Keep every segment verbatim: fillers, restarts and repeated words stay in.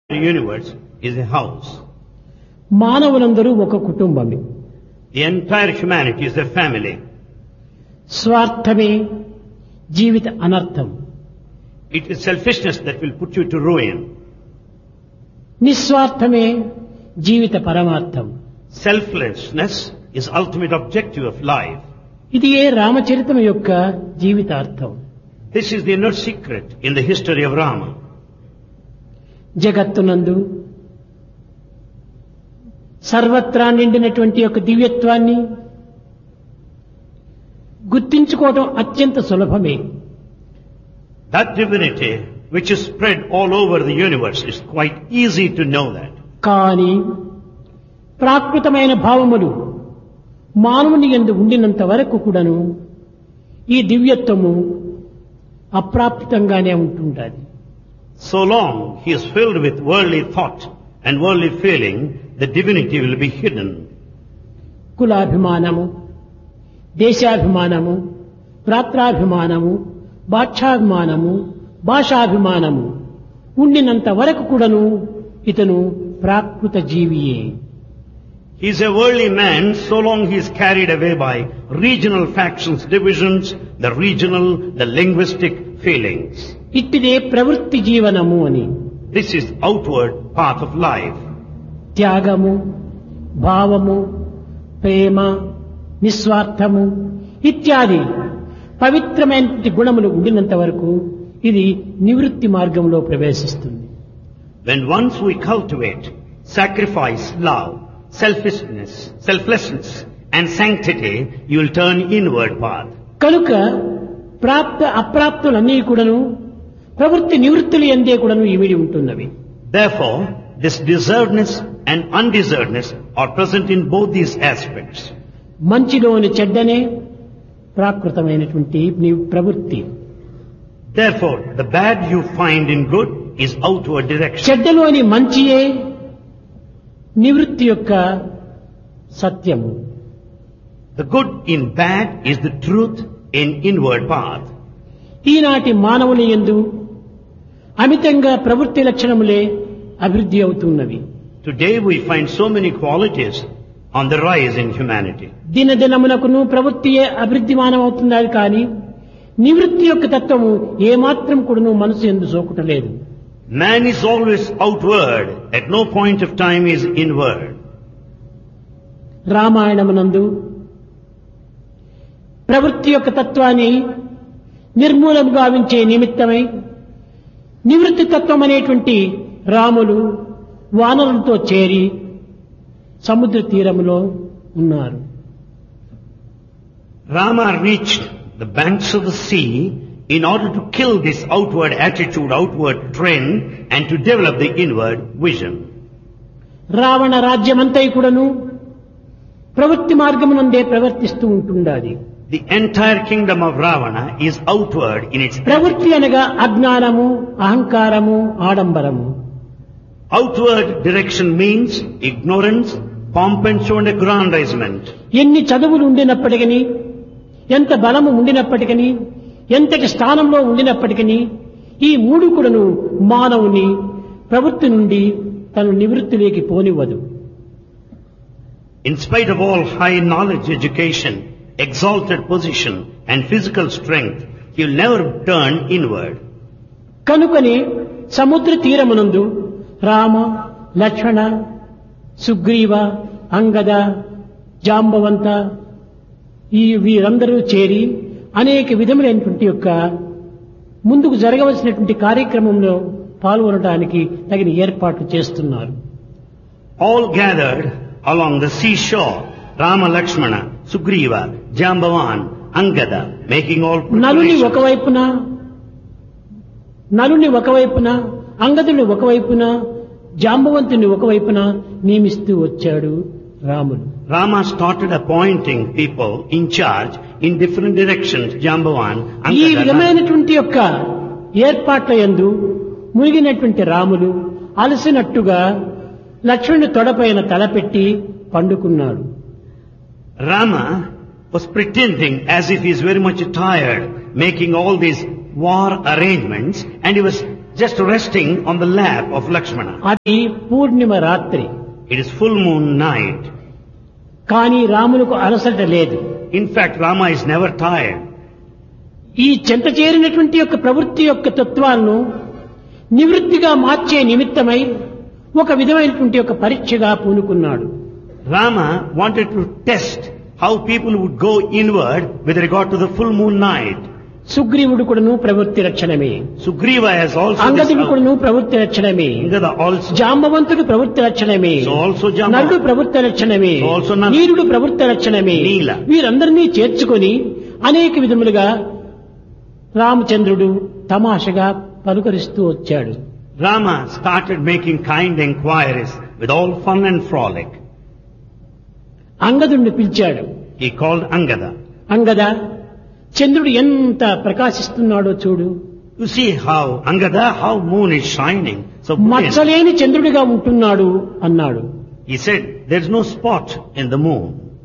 The universe is a house. మానవులందరూ ఒక కుటుంబమే. The entire humanity is a family. స్వార్థమే జీవిత అనర్థం. It is selfishness that will put you to ruin. నిస్వార్థమే జీవిత పరమార్థం. Selflessness is ultimate objective of life. ఇది ఏ రామచరితం యొక్క జీవితార్థం. This is the inner secret in the history of Rama. జగత్తునందు సర్వత్రా నిండినటువంటి యొక్క దివ్యత్వాన్ని గుర్తించుకోవడం అత్యంత సులభమే. That divinity which is spread all over the universe is quite easy to know that. కానీ ప్రాకృతమైన భావములు మానవుని యందు ఉండినంత వరకు కూడాను ఈ దివ్యత్వము అప్రాప్తంగానే ఉంటుంటుంది. So long he is filled with worldly thought and worldly feeling, the divinity will be hidden. కులాభిమానము, దేశాభిమానము, ప్రాత్రాభిమానము, భాషాభిమానము, భాషాభిమానము ఉండినంత వరకు కూడాను ఇతను ప్రాకృత జీవియే. He is a worldly man so long he is carried away by regional factions, divisions, the regional, the linguistic feelings. ఇట్టిదే ప్రవృత్తి జీవనము అని. This is outward path of life. త్యాగము, భావము, ప్రేమ, నిస్వార్థము ఇత్యాది పవిత్రమైన గుణములు ఉండినంత వరకు ఇది నివృత్తి మార్గంలో ప్రవేశిస్తుంది. When once we cultivate sacrifice, love, selfishness, selflessness and sanctity, you will turn inward path. కనుక ప్రాప్త అప్రాప్తులన్నీ కూడాను ప్రవృత్తి నివృత్తులు ఎందే కూడాను ఇమిడి ఉంటున్నవి. Therefore, this deservedness and undeservedness are present in both these aspects. మంచిలోని చెడ్డనే ప్రాకృతమైనటువంటి నీ ప్రవృత్తి. Therefore, the bad you find in good is outward direction. చెడ్డలోని మంచియే నివృత్తి యొక్క సత్యము. The good in bad is the truth in inward path. ఈనాటి మానవుని యందు అమితంగా ప్రవృత్తి లక్షణములే అభివృద్ధి అవుతున్నవి. Today we find so many qualities on the rise in humanity. దినదినమునకును ప్రవృత్తియే అభివృద్ధిమానం అవుతున్నది కానీ నివృత్తి యొక్క తత్వము ఏమాత్రం కూడాను మనసు యందు సోకుటలేదు. Man is always outward, at no point of time is inward. రామాయణమునందు ప్రవృత్తి యొక్క తత్వాన్ని నిర్మూలం గావించే నిమిత్తమై నివృత్తి తత్వం అనేటువంటి రాములు వానరులతో చేరి సముద్ర తీరములో ఉన్నారు. Rama reached the banks of the sea in order to kill this outward attitude, outward trend, and to develop the inward vision. Ravana రాజ్యమంతై కూడాను ప్రవృత్తి మార్గమునందే ప్రవర్తిస్తూ ఉంటుండాలి. The entire kingdom of Ravana is outward in its ప్రవృత్తి అనగా అజ్ఞానము, అహంకారము, ఆడంబరము. outward direction means ignorance, pomp and show and aggrandizement. ఎన్ని చదువులు ఉండినప్పటికీ, ఎంత బలము ఉండినప్పటికీ, ఎంతటి స్థానంలో ఉండినప్పటికీ ఈ మూడు కూడాను మానవుని ప్రవృత్తి నుండి తను నివృత్తిలోకి పోనివ్వదు. In spite of all high knowledge, education, exalted position and physical strength, he will never turn inward. కనుకనే సముద్ర తీరమునందు రామ, లక్ష్మణ, సుగ్రీవ, అంగద, జాంబవంత ఈ వీరందరూ చేరి అనేక విధములైనటువంటి యొక్క ముందుకు జరగవలసినటువంటి కార్యక్రమంలో పాల్గొనడానికి తగిన ఏర్పాట్లు చేస్తున్నారు. All gathered along the seashore, Rama, Lakshmana, Sugriva, Jambavan, Angada, making all నలుని preparations. ఒకవైపున నలుని ఒకవైపున అంగదుని ఒకవైపున జాంబవంతుని ఒకవైపున నియమిస్తూ వచ్చాడు రాముడు. Rama started appointing people in charge in different directions, Jambavan, ఈ Angada. విధమైనటువంటి యొక్క ఏర్పాట్ల యందు మునిగినటువంటి రాములు అలసినట్టుగా లక్ష్మణుని తొడపైన తలపెట్టి పండుకున్నాడు. Rama was pretending as if he is very much tired, making all these war arrangements, and he was just resting on the lap of Lakshmana. అది పూర్ణిమ రాత్రి. It is full moon night. కానీ రాములకు అలసట లేదు. In fact, Rama is never tired. ఈ చెంత చేరినటువంటి యొక్క ప్రవృత్తి యొక్క తత్వాలను నివృత్తిగా మార్చే నిమిత్తమై ఒక విధమైనటువంటి ఒక పరీక్షగా పూనుకున్నాడు. Rama wanted to test how people would go inward with regard to the full moon night. సుగ్రీవుడు కూడాను ప్రవృత్తి రక్షణమే. Sugriva has also అంగదుడు కూడాను ప్రవృత్తి రక్షణమే. Angada also. జాంబవంతుడు ప్రవృత్తి రక్షణమే. So also Jamba. నలుడు ప్రవృత్తి రక్షణమే. So also Nal. నీరుడు ప్రవృత్తి రక్షణమే. నీల. వీరందరినీ చేర్చుకొని అనేక విధములుగా రామచంద్రుడు తమాషగా పలుకరిస్తూ వచ్చాడు. Rama started making kind enquiries with all fun and frolic. అంగదుడిని పిలిచాడు. He called Angada. అంగద, చంద్రుడు ఎంత ప్రకాశిస్తున్నాడో చూడు. You see how, Angada, how moon is shining. So brilliant. మచ్చలేని చంద్రుడిగా ఉంటున్నాడు అన్నాడు. He said, there's no spot in the moon.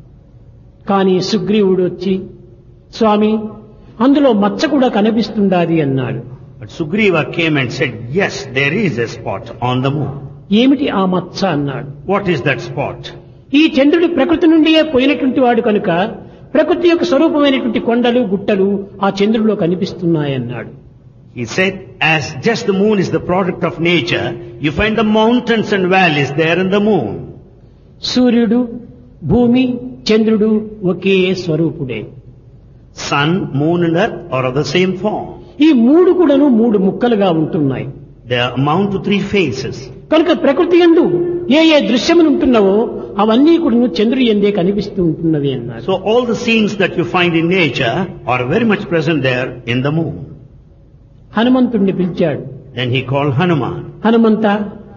కానీ సుగ్రీవుడు వచ్చి, స్వామి అందులో మచ్చ కూడా కనిపిస్తుండాది అన్నాడు. But Sugriva came and said, yes, there is a spot on the moon. ఏమిటి ఆ మచ్చ అన్నాడు. What is that spot? ఈ చంద్రుడి ప్రకృతి నుండియే పోయినటువంటి వాడు కనుక ప్రకృతి యొక్క స్వరూపమైనటువంటి కొండలు గుట్టలు ఆ చంద్రుడిలో కనిపిస్తున్నాయన్నాడు. He said, as just the moon is the product of nature, you find the mountains and valleys there in the moon. సూర్యుడు, భూమి, చంద్రుడు ఒకే స్వరూపుడే. Sun, moon and earth are of the same form. ఈ మూడు కూడాను మూడు ముక్కలుగా ఉంటున్నాయి. They amount to three phases. కనుక ప్రకృతి యందు ఏ ఏ దృశ్యములు ఉంటున్నావో అవన్నీ కూడా చంద్రుడి యందే కనిపిస్తూ ఉంటున్నవి అన్నారు. So all the scenes that you find in nature are very much present there in the moon. హనుమంతుడిని పిలిచాడు. Then he called Hanuman. Hanumantha,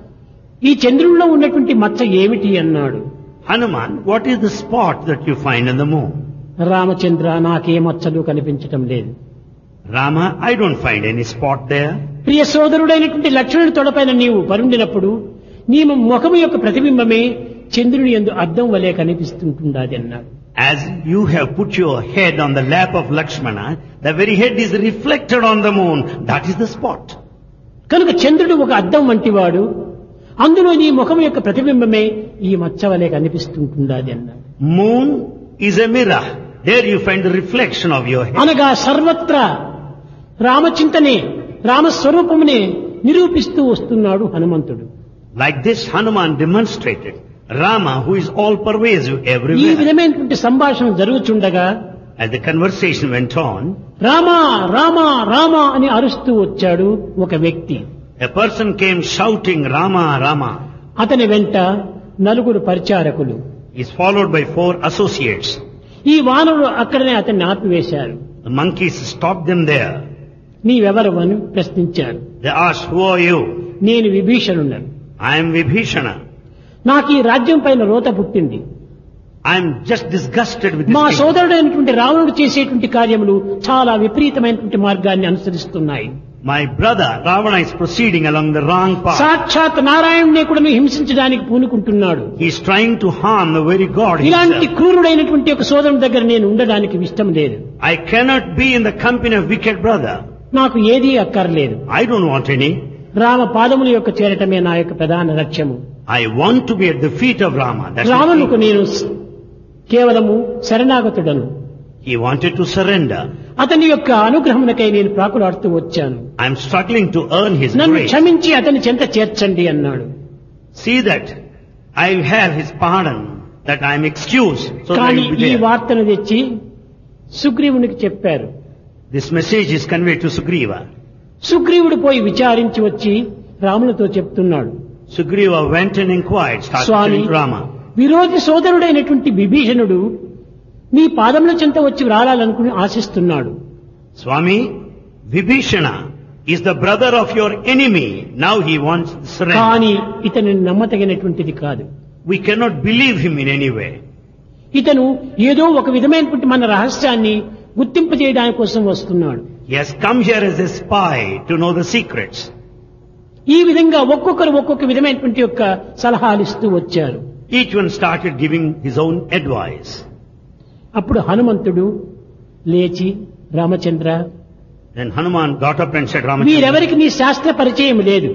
ఈ చంద్రుడిలో ఉన్నటువంటి మచ్చ ఏమిటి అన్నాడు. Hanuman, what is the spot that you find in the moon? Ramachandra, నాకే మచ్చలు కనిపించటం లేదు. Rama, I don't find any spot there. ప్రియ సోదరుడైనటువంటి లక్ష్మణుడి తొడపైన నీవు పరుండినప్పుడు నీ ముఖము యొక్క ప్రతిబింబమే చంద్రుని యందు అద్దం వలె కనిపిస్తుంటున్నది అన్నాడు. As you have put your head on the lap of Lakshmana, the very head is reflected on the moon. That is the spot. కనుక చంద్రుడు ఒక అద్దం వంటివాడు, అందులో నీ ముఖం యొక్క ప్రతిబింబమే ఈ మచ్చ వలె కనిపిస్తుంటున్నది అన్నాడు. Moon is a mirror. There you find the reflection of your head. అనగా సర్వత్రా రామచింతనే రామస్వరూపమునే నిరూపిస్తూ వస్తున్నాడు హనుమంతుడు. Like this, Hanuman demonstrated Rama, who is all pervasive ఈ everywhere. విధమైనటువంటి సంభాషణ జరుగుతుండగా As the conversation went on, Rama Rama Rama అని అరుస్తూ వచ్చాడు ఒక వ్యక్తి. a person came shouting, Rama, Rama. అతని వెంట నలుగురు పరిచారకులు. He is followed by four associates. ఈ వానరులు అక్కడనే అతన్ని ఆపివేశారు. The monkeys stopped them there. నీవెవరు అని ప్రశ్నించారు. They asked, who are you? నేను విభీషణుడను. I am Vibhishana. నాకు ఈ రాజ్యం పైన రోత పుట్టింది. I am just disgusted with this మా kingdom. సోదరుడైనటువంటి రావణుడు చేసేటువంటి కార్యములు చాలా విపరీతమైనటువంటి మార్గాన్ని అనుసరిస్తున్నాయి. My brother Ravana is proceeding along the wrong path. సాక్షాత్ నారాయణుని కూడా హింసించడానికి పూనుకుంటున్నాడు. He is trying to harm the very God ఇలాంటి himself. క్రూరుడైనటువంటి ఒక సోదరుని దగ్గర నేను ఉండడానికి ఇష్టం లేదు. I cannot be in the company of wicked brother. నాకు ఏదీ అక్కర్లేదు. I don't want any. Rama పాదముల యొక్క చేరటమే నా యొక్క ప్రధాన లక్ష్యము. I want to be at the feet of Rama. That's రావణుకు the నేను కేవలము శరణాగతుడను. He wanted to surrender. అతని యొక్క అనుగ్రహమునకై నేను ప్రాకులాడుతూ వచ్చాను. I am struggling to earn his నన్ను grace. క్షమించి అతని చెంత చేర్చండి అన్నాడు. See that I will have his pardon, that I am excused. So that I కానీ will be ఈ there. వార్తను తెచ్చి సుగ్రీవునికి చెప్పారు. This message is conveyed to Sugriva. సుగ్రీవుడు పోయి విచారించి వచ్చి రామునితో చెప్తున్నాడు. Sugriva went and inquired, started Swamy, telling Rama. విరోధి సోదరుడైనటువంటి విభీషణుడు నీ పాదముల చెంత వచ్చి రాలాలనుకుని ఆశిస్తున్నాడు. Swami, Vibhishana is the brother of your enemy. Now he wants surrender. కానీ ఇతను నమ్మతగినటువంటిది కాదు. We cannot believe him in any way. ఇతను ఏదో ఒక విధమైనటువంటి మన రహస్యాన్ని గుర్తింపజేయడానికి కోసం వస్తున్నాడు. He has come here as a spy to know the secrets. ఈ విధంగా ఒక్కొక్కరు ఒక్కొక్క విధమైనటువంటి యొక్క సలహాలు ఇస్తూ వచ్చారు. Each one started giving his own advice. అప్పుడు హనుమంతుడు లేచి Ramachandra, Then Hanuman got up and said, Ramachandra, వీరెవరికి నీ శాస్త్ర పరిచయం లేదు,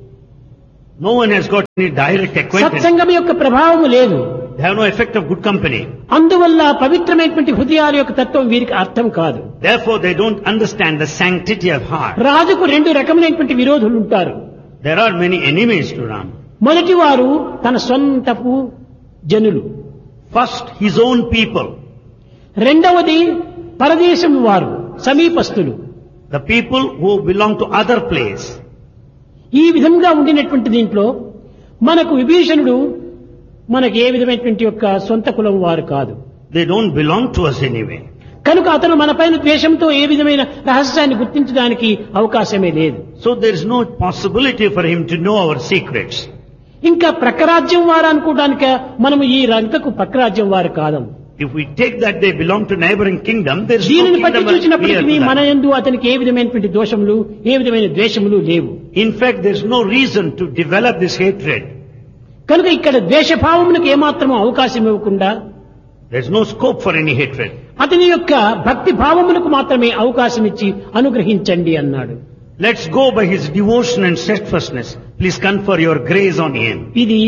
no one has got any direct acquaintance. సత్సంగం యొక్క ప్రభావం లేదు, They have no effect of good company. అందువల్ల పవిత్రమైనటువంటి హృదయాల యొక్క తత్వం వీరికి అర్థం కాదు. Therefore, they don't understand the sanctity of heart. రాజుకు రెండు రకములైనటువంటి విరోధులు ఉంటారు. There are many enemies to Ram. మొదటి వారు తన సొంతపు జనులు, First, his own people. రెండవది పరదేశం వారు, సమీపస్తులు. The people who belong to other place. ఈ విధంగా ఉండినటువంటి దీంట్లో మనకు విభీషణుడు మనకు ఏ విధమైనటువంటి యొక్క సొంత కులం వారు కాదు. They don't belong to us anyway. కనుక అతను మనపైన ద్వేషంతో ఏ విధమైన రహస్యాన్ని గుర్తించడానికి అవకాశమే లేదు. So there is no possibility for him to know our secrets. ఇంకా ప్రక్కరాజ్యం వారు అనుకోవడానికి మనము ఈ రంకకు ప్రక్కరాజ్యం వారు కాదు. If we take that they belong to neighboring kingdom, there is no దీనిని బట్టి kingdom near చూసినప్పటికీ to మన that. యందు అతనికి ఏ విధమైనటువంటి దోషములు, ఏ విధమైన ద్వేషములు లేవు. In fact, there is no reason to develop this hatred. కనుక ఇక్కడ ద్వేషభావములకు ఏమాత్రము అవకాశం ఇవ్వకుండా There is no scope for any hatred. అతని యొక్క భక్తి భావములకు మాత్రమే అవకాశం ఇచ్చి అనుగ్రహించండి అన్నాడు. Let's go by his devotion and steadfastness. Please confer your grace on him. ఇది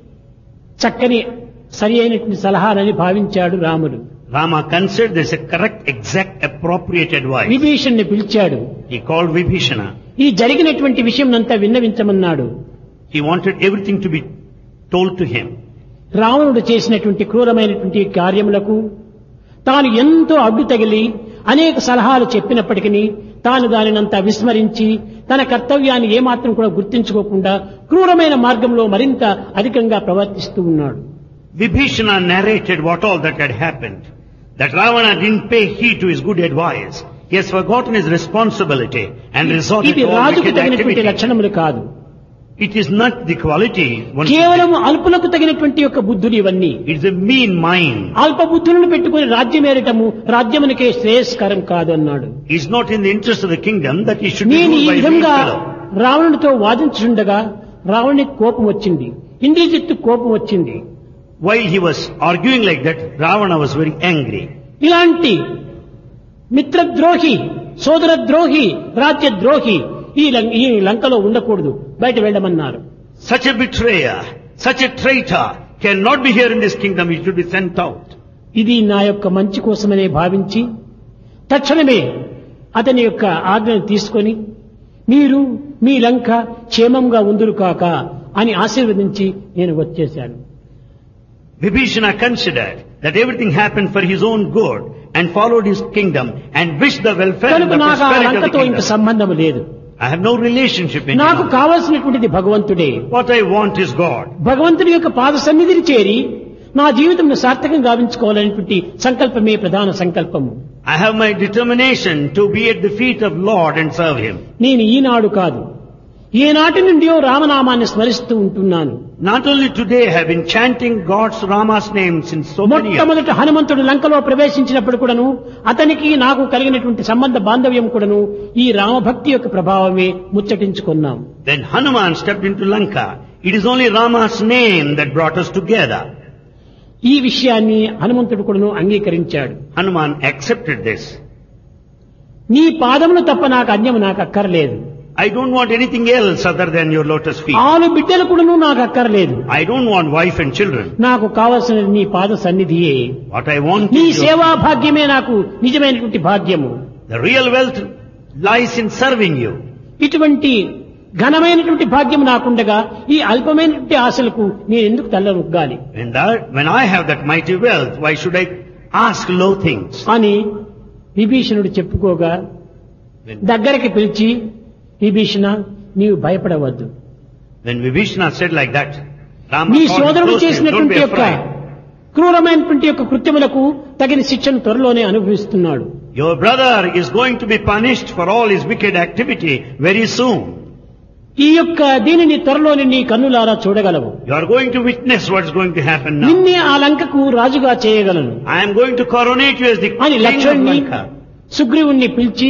చక్కని సరి అయినటువంటి సలహానని భావించాడు రాముడు. Rama considered this a correct, exact, appropriate advice. విభీషణ్ణి పిలిచాడు. He called Vibhishana. ఈ జరిగినటువంటి విషయం అంతా విన్నవించమన్నాడు. He wanted everything to be told to him. రావణుడు చేసినటువంటి క్రూరమైనటువంటి కార్యములకు తాను ఎంతో అడ్డు తగిలి అనేక సలహాలు చెప్పినప్పటికీ తాను దానినంతా విస్మరించి తన కర్తవ్యాన్ని ఏమాత్రం కూడా గుర్తించుకోకుండా క్రూరమైన మార్గంలో మరింత అధికంగా ప్రవర్తిస్తూ ఉన్నాడు. Vibhishana narrated what all that had happened. That Ravana didn't pay heed to his good advice. He has forgotten his responsibility and resorted ఇది to all రాజుకు wicked తగినటువంటి activity. లక్షణములు కాదు. It is not the quality. One కేవలం అల్పులకు తగినటువంటి యొక్క బుద్ధులు ఇవన్నీ. It's a mean mind. అల్ప బుద్ధులను పెట్టుకుని రాజ్యమేరటము రాజ్యమునికే శ్రేయస్కరం కాదు అన్నాడు. It's not in the interest of the kingdom that he should be నేను ఈ ruled by a mean విధంగా fellow. రావణుడితో వాదించుండగా రావణునికి కోపం వచ్చింది, ఇంద్రజిత్తు కోపం వచ్చింది. While he was arguing like that, Ravana was very angry. ఇలాంటి మిత్రద్రోహి, సోదరద్రోహి, రాజ్యద్రోహి ఈ లం- ఈ లంకలో ఉండకూడదు, బయట వెళ్ళమన్నారు. Such a betrayer, such a traitor cannot be here in this kingdom. He should be sent out. ఇది నా యొక్క మంచి కోసమనే భావించి తక్షణమే అతని యొక్క ఆజ్ఞను తీసుకొని మీరు మీ లంక క్షేమంగా ఉందురు కాక అని ఆశీర్వదించి నేను వచ్చేశాను. Vibhishana considered that everything happened for his own good and followed his kingdom and wished the welfare and కనుక the నాకు ఆ prosperity of the లంకతో ఇంక kingdom. సంబంధం లేదు. I have no relationship in నాకు it. కావలసినటువంటిది భగవంతుడే. What I want is God. భగవంతుని యొక్క పాద సన్నిధిని చేరి నా జీవితంను సార్థకం గావించుకోవాలనేటువంటి సంకల్పమే ప్రధాన సంకల్పము. I have my determination to be at the feet of Lord and serve Him. నేను ఈనాడు కాదు, ఏనాటి నుండియో రామనామాన్ని స్మరిస్తూ ఉంటున్నాను. Not only today I have been chanting God's Rama's name since so many years. మొట్టమొదట హనుమంతుడు లంకలో ప్రవేశించినప్పుడు కూడాను అతనికి నాకు కలిగినటువంటి సంబంధ బాంధవ్యం కూడాను ఈ రామభక్తి యొక్క ప్రభావమే ముచ్చటించుకున్నాం. Then Hanuman stepped into Lanka. It is only Rama's name that brought us together. ఈ విషయాన్ని హనుమంతుడు కూడాను అంగీకరించాడు. Hanuman accepted this. నీ పాదములు తప్ప నాకు అన్యము నాకు అక్కర్లేదు. I don't want anything else other than your lotus feet. ఆలు బిడ్డలు కూడాను నాకు అక్కర్లేదు. I don't want wife and children. నాకు కావలసినది నీ పాద సన్నిధియే. What I want నీ is your, సేవా భాగ్యమే నాకు నిజమైనటువంటి భాగ్యము. the real wealth lies in serving you. ఇటువంటి ఘనమైనటువంటి భాగ్యం నాకుండగా ఈ అల్పమైనటువంటి ఆశలకు నేను ఎందుకు తల్లరొగ్గాలి When that, when I have that mighty wealth, why should I ask low things? అని విభీషణుడు చెప్పుకోగా When, దగ్గరికి పిలిచి, విభీషణ నీవు భయపడవద్దు, when Vibhishana said like that, Rama నీ called him సోదరుడు close to him, don't చేసినటువంటి be యొక్క afraid. క్రూరమైనటువంటి యొక్క కృత్యములకు తగిన శిక్షను త్వరలోనే అనుభవిస్తున్నాడు. Your brother is going to be punished for all his wicked activity very soon. ఈ యొక్క దీనిని త్వరలోనే నీ కన్నులారా చూడగలవు. You are going to witness what's going to happen now. నిన్నే ఆ లంకకు రాజుగా చేయగలను I am going to coronate you as the అని king of లక్ష్మణ్ణి Lanka. సుగ్రీవుణ్ణి పిలిచి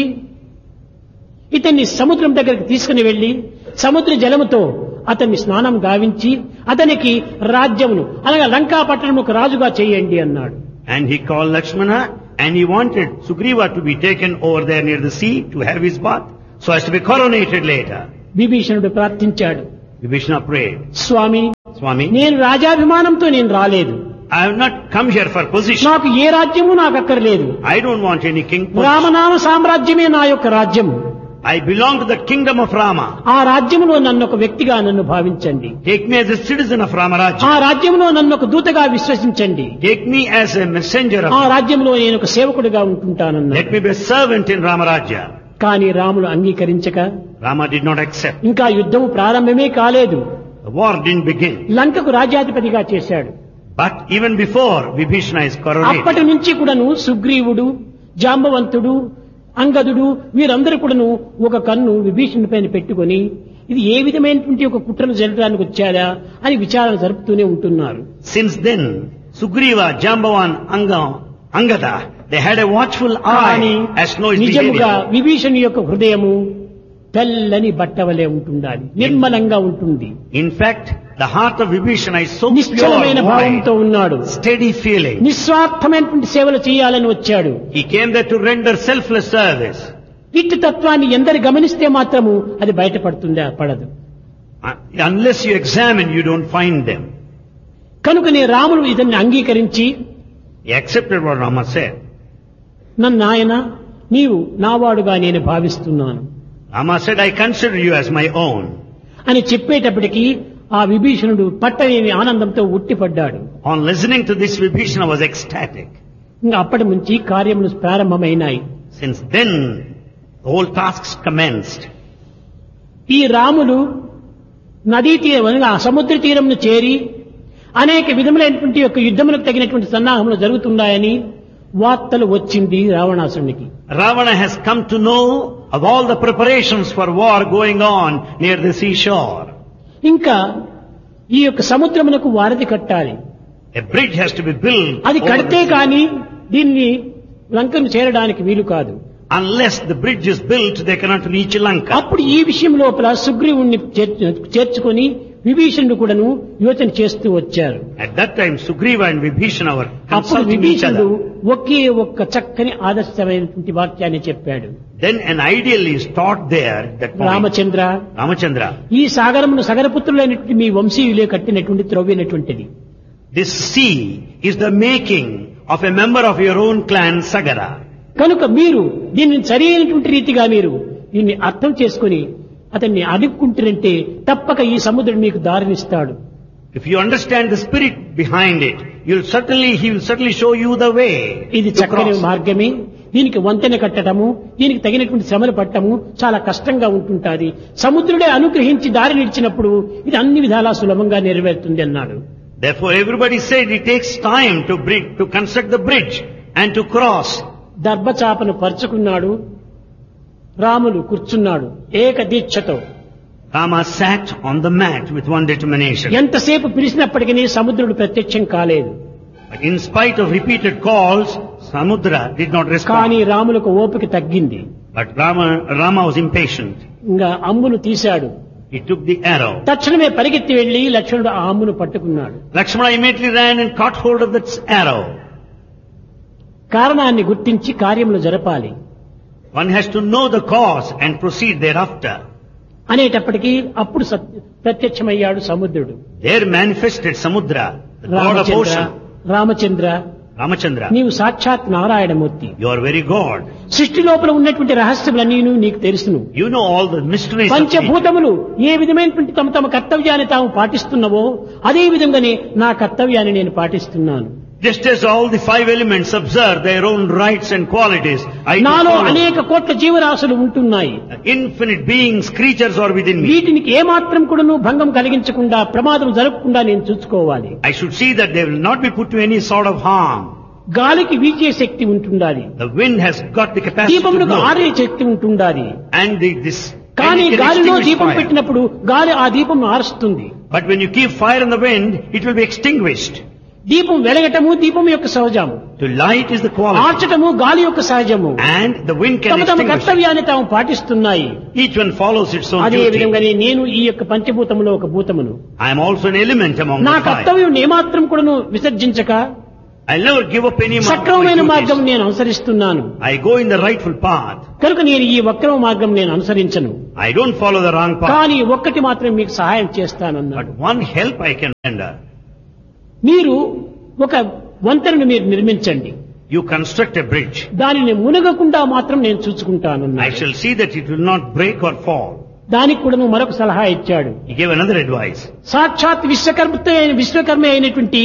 ఇతన్ని సముద్రం దగ్గరికి తీసుకుని వెళ్లి సముద్ర జలముతో అతన్ని స్నానం గావించి అతనికి రాజ్యమును అనగా లంకా పట్టణముకు రాజుగా చేయండి అన్నాడు. And he called Lakshmana And he wanted Sugriva to be taken over there near the sea to have his bath, so as to be coronated later. విభీషణుడు ప్రార్థించాడు, Vibhishana prayed, స్వామి, Swami, నేను రాజాభిమానంతో నేను రాలేదు. I have not come here for position. నాకు ఏ రాజ్యము నాకు అక్కర్లేదు. I don't want any king position. రామనామ సామ్రాజ్యమే నా యొక్క రాజ్యము. I belong to the kingdom of Rama. ఆ రాజ్యములో నన్ను ఒక వ్యక్తిగా నన్ను భావించండి. Take me as a citizen of Ramarajya. ఆ రాజ్యములో నన్ను ఒక దూతగా విశ్వసించండి. Take me as a messenger of. ఆ రాజ్యంలో నేను ఒక సేవకుడిగా ఉంటుంటానన్నా. Let me be a servant in Ramarajya. కానీ రాముడు అంగీకరించక, Rama did not accept. ఇంకా యుద్ధము ప్రారంభమే కాలేదు. The war didn't begin. లంకకు రాజ్యాధిపతిగా చేశాడు. But even before Vibhishana is coronated, అప్పటి నుంచి కూడాను సుగ్రీవుడు, జాంబవంతుడు, అంగదుడు వీరందరూ కూడాను ఒక కన్ను విభీషణుడి పైన పెట్టుకొని ఇది ఏ విధమైనటువంటి ఒక కుట్రను జరగడానికి వచ్చారా అని విచారణ జరుపుతూనే ఉంటున్నారు. since then, Sugriva, Jambavan, Anga, Angada, they had a watchful కానీ eye as to know his నిజముగా behavior. విభీషణుడి యొక్క హృదయము తెల్లని బట్టవలే ఉంటుండాలి, నిర్మలంగా ఉంటుంది, In fact, the heart of Vibhishana is so నిశ్చలమైన pure, భావంతో wide, ఉన్నాడు. steady feeling. నిస్వార్థమైనటువంటి సేవలు చేయాలని వచ్చాడు. He came there to render selfless service. ఇట్టి తత్వాన్ని ఎందరు గమనిస్తే మాత్రము అది బయటపడుతుందా? పడదు. Uh, Unless you examine, you don't find them. కనుకనే రాముడు ఇతన్ని అంగీకరించి, He accepted what Rama said. నన్ను నాయన నీవు నావాడుగా నేను భావిస్తున్నాను Rama said, I consider you as my own. అని చెప్పేటప్పటికీ ఆ విభీషణుడు పట్టలేని ఆనందంతో ఉట్టిపడ్డాడు. On listening to this, Vibhishana was ecstatic. ఇంకా అప్పటి నుంచి కార్యములు ప్రారంభమైనాయి. Since then, the whole tasks commenced. ఈ రాములు నదీ తీరం ఆ సముద్ర తీరంను చేరి అనేక విధములైనటువంటి యొక్క యుద్ధములకు తగినటువంటి సన్నాహములు జరుగుతున్నాయని వార్తలు వచ్చింది రావణాసురునికి. Ravana has come to know of all the preparations for war going on near the seashore. ఇంకా ఈ యొక్క సముద్రమునకు వారధి కట్టాలి. A bridge has to be built. అది over కడితే the sea. కానీ దీన్ని లంకను చేరడానికి వీలు కాదు. Unless the bridge is built, they cannot reach Lanka. అప్పుడు ఈ విషయం లోపల సుగ్రీవుణ్ణి చేర్చు- చేర్చుకొని విభీషణుడు కూడాను యోచన చేస్తూ వచ్చారు. At that time, Sugriva and Vibhishana were అప్పుడు consulting each విభీషణుడు other. ఒకే ఒక్క చక్కని ఆదర్శమైనటువంటి వాక్యాన్ని చెప్పాడు. Then an ideal is taught there at that point. Ramachandra, Ramachandra, ఈ సాగరమును సగరపుత్రులైనటువంటి మీ వంశీయులే కట్టినటువంటి త్రవ్వినటువంటిది. this sea is the making of a member of your own clan, Sagara. కనుక మీరు దీన్ని సరైనటువంటి రీతిగా మీరు దీన్ని అర్థం చేసుకుని అతన్ని అడుక్కుంటారంటే తప్పక ఈ సముద్రుడు మీకు దారినిస్తాడు. If you understand the spirit behind it, you'll certainly, he will certainly show you the way ఇది to చక్కని cross. మార్గమే. దీనికి వంతెన కట్టడము, దీనికి తగినటువంటి శ్రమలు పట్టము చాలా కష్టంగా ఉంటుంటాది. సముద్రుడే అనుగ్రహించి దారి నిడిచినప్పుడు ఇది అన్ని విధాలా సులభంగా నెరవేరుతుంది అన్నాడు. Therefore, everybody said it takes time to bridge, to construct the bridge and to cross. దర్భచాపను పరుచుకున్నాడు, Ramulu కూర్చున్నాడు ఏక దీక్షతో. Rama sat on the mat with one determination. ఎంతసేపు పిలిచినప్పటికీ సముద్రుడు ప్రత్యక్షం కాలేదు. But in spite of repeated calls, Samudra did not కానీ respond. రాములకు ఓపిక తగ్గింది. But Rama, Rama was impatient. ఇంకా అమ్మును తీశాడు. He took the arrow. తక్షణమే పరిగెత్తి వెళ్లి లక్ష్మణుడు ఆ అమ్మును పట్టుకున్నాడు. Lakshmana immediately ran and caught hold of that arrow. కారణాన్ని గుర్తించి కార్యములు జరపాలి One has to know the cause and proceed thereafter. అనేటప్పటికీ అప్పుడు సత్- ప్రత్యక్షమయ్యాడు సముద్రుడు. There manifested Samudra, the god of Ramachandra, ocean. Ramachandra, Ramachandra, నీవు సాక్షాత్ Narayanamurthy. you are very God. సృష్టి లోపల ఉన్నటువంటి రహస్యములన్నీ నీకు తెలుసును. You know all the mysteries of nature. పంచభూతములు ఏ విధమైనటువంటి తమ తమ కర్తవ్యాన్ని తాము పాటిస్తున్నవో అదే విధంగానే నా కర్తవ్యాన్ని నేను పాటిస్తున్నాను. Just as all the five elements observe their own rights and qualities, I do నాలో follow. అనేక కోట్ల జీవరాశులు ఉంటున్నాయి. Infinite beings, creatures are within me. వీటికి ఏమాత్రం కూడాను భంగం కలిగించకుండా ప్రమాదం జరగకుండా నేను చూసుకోవాలి. I should see that they will not be put to any sort of harm. గాలికి వీచే శక్తి ఉంటుండాలి, The wind has got the capacity to దీపమునకు blow. ఆరే శక్తి ఉంటుండాలి. And the, this కానీ and it can గాలిలో extinguish దీపం fire. పెట్టినప్పుడు గాలి ఆ దీపం ఆరుస్తుంది. But when you keep fire in the wind, it will be extinguished. దీపం వెలగటము దీపం యొక్క సహజము, To light is the quality. ఆర్చటము గాలి యొక్క సహజము. And the wind can తమ తమ extinguish. కర్తవ్యాన్ని తాము పాటిస్తున్నాయి. Each one follows its own అదే duty. విధంగానే నేను ఈ యొక్క పంచభూతములో ఒక భూతమును I am also an element among నా the five. కర్తవ్యం ఏమాత్రం కూడాను విసర్జించక I'll never give up any సక్రమమైన of my మార్గం duties. నేను అనుసరిస్తున్నాను. I go in the rightful path. కనుక నేను ఈ వక్రమ మార్గం నేను అనుసరించను. I don't follow the wrong path. కానీ ఒక్కటి మాత్రం మీకు సహాయం చేస్తానన్నాడు. But one help I can render. మీరు ఒక వంతెనను మీరు నిర్మించండి. You construct a bridge. దానిని మునగకుండా మాత్రం నేను చూసుకుంటాను. I shall see that it will not break or fall. దానికి కూడా నువ్వు మరొక సలహా ఇచ్చాడు. He gave another advice. సాక్షాత్ విశ్వకర్మతో అయిన విశ్వకర్మ అయినటువంటి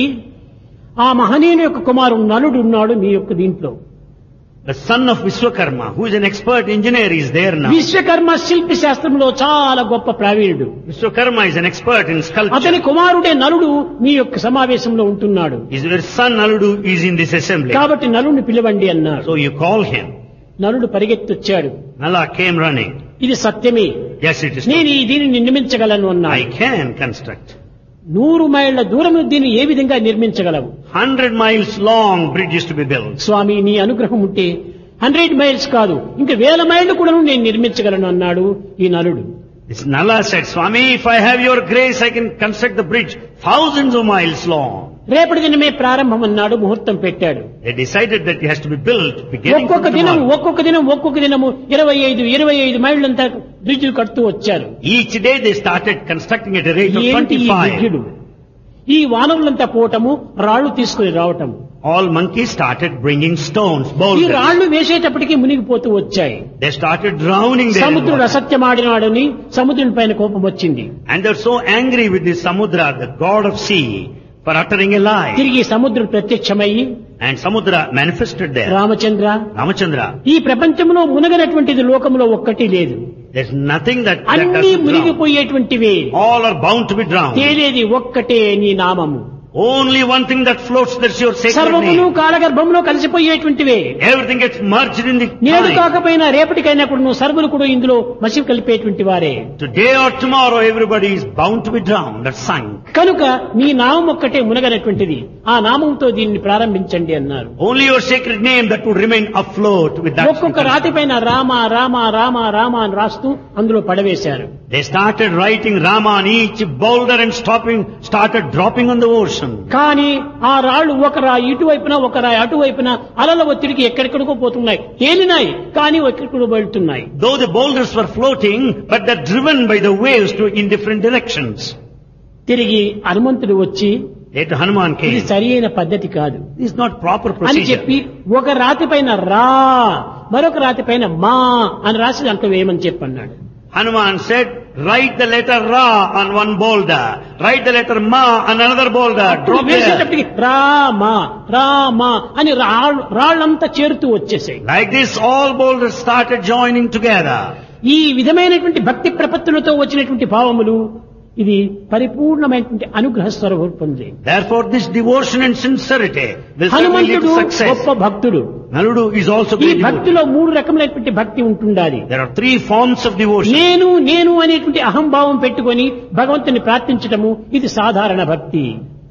ఆ మహనీయుని యొక్క కుమారుడు నలుడు ఉన్నాడు మీ యొక్క దీంట్లో. The son of Vishwakarma, who is an expert engineer, is there now. Vishwakarma శిల్పి శాస్త్రంలో చాలా గొప్ప ప్రావీణుడు. Vishwakarma is an expert in sculpture. అతని కుమారుడే నలుడు మీ యొక్క సమావేశంలో ఉంటున్నాడు. His son Naludu is in this assembly. కాబట్టి నలుడిని పిలవండి అన్నాడు. So you call him. నలుడు పరిగెత్తొచ్చాడు. Nala came running. ఇది సత్యమే. Yes, it is నేను true. ఈ దీనిని నిర్మించగలను I అన్నాడు. can construct. నూరు మైళ్ళ దూరం దీన్ని ఏ విధంగా నిర్మించగలవు? Hundred miles long bridge is to be built. స్వామి నీ అనుగ్రహం ఉంటే హండ్రెడ్ మైల్స్ కాదు ఇంకా వేల మైళ్ళు కూడా నేను నిర్మించగలను అన్నాడు ఈ నలుడు. This Nala said, Swami, if I have your grace, I can construct the bridge thousands of miles long. రేపటి దినమే ప్రారంభం అన్నాడు. ముహూర్తం పెట్టాడు. They decided that it has to be built beginning ఒక్కొక్క from దినం tomorrow. ఒక్కొక్క దినం ఒక్కొక్క దినము ఇరవై ఐదు ఇరవై ఐదు మైళ్ళంతా బ్రిడ్జిలు కడుతూ వచ్చారు. Each day they started constructing at a rate of ఏంటి ఈ twenty-five. బ్రిడ్జిలు? ఈ వానరులంతా పోవటము రాళ్లు తీసుకుని రావటము. All monkeys started bringing stones, ఈ boulders. రాళ్లు వేసేటప్పటికి మునిగిపోతూ వచ్చాయి. They started drowning there. in సముద్రుడు water. అసత్యమాడినాడని సముద్రుని పైన కోపం వచ్చింది. And they're so angry with this Samudra, the god of sea, for uttering a lie. తిరిగి సముద్రుడు ప్రత్యక్షమయ్యి And Samudra manifested there. Ramachandra Ramachandra, ఈ ప్రపంచంలో మునగనటువంటిది లోకంలో ఒక్కటి లేదు. there's nothing that, that అన్ని doesn't drown. మునిగిపోయేటువంటివే. All are bound to be drowned. తేలేది ఒక్కటే నీ నామము. Only one thing that floats, that's your sacred సర్వమును name. కాలగర్భంలో కలిసిపోయేటువంటివే. Everything gets merged in the నేడు time. కాకపోయినా రేపటికైనా కూడా నువ్వు సర్వులు కూడా ఇందులో మసి కలిపేటువంటి వారే. Today or tomorrow, everybody is bound to be drowned, that's sunk. కనుక నీ నామం ఒక్కటే మునగనటువంటిది. ఆ నామంతో దీన్ని ప్రారంభించండి అన్నారు. Only your sacred name that would remain afloat with that. ఒక్కొక్క రాతి పైన రామ రామ రామ రామ అని రాస్తూ అందులో పడవేశారు. They started writing Rama on each boulder and stopping, started dropping on the ocean. కానీ ఆ రాళ్లు ఒక రాయి ఇటువైపున ఒక రాయి అటువైపున అలల ఒత్తిడికి ఎక్కడెక్కడికో పోతున్నాయి. తేలినాయి కానీ ఎక్కడికో వెళ్తున్నాయి. Though the boulders were floating, but they're driven by the waves to in different directions. తిరిగి హనుమంతుడు వచ్చి Later Hanuman ఇది came. సరి అయిన పద్ధతి కాదు This is not proper అని procedure. చెప్పి ఒక రాతి పైన రా మరొక రాతి పైన మా అని రాసి దాంట్లో వేయమని చెప్పన్నాడు. Hanuman said, write the letter Ra on one boulder, write the letter Ma on another boulder, drop there. వేసేటప్పటికి Rama Rama అని రాళ్ళు రాళ్ళంతా చేరుతూ వచ్చేసాయి. Like this, all boulders started joining together. ఈ విధమైనటువంటి భక్తి ప్రపత్తులతో వచ్చినటువంటి భావములు ఇది పరిపూర్ణమైనటువంటి అనుగ్రహ స్వరూపంది. Therefore, this devotion and sincerity will certainly lead హనుమంతుడు to success. గొప్ప భక్తుడు. Naludu is also ఈ great devotee. భక్తిలో మూడు రకములైనటువంటి భక్తి ఉంటుండాలి. There are three forms of devotion. నేను నేను అనేటువంటి అహంభావం పెట్టుకొని భగవంతుని ప్రార్థించటము ఇది సాధారణ భక్తి.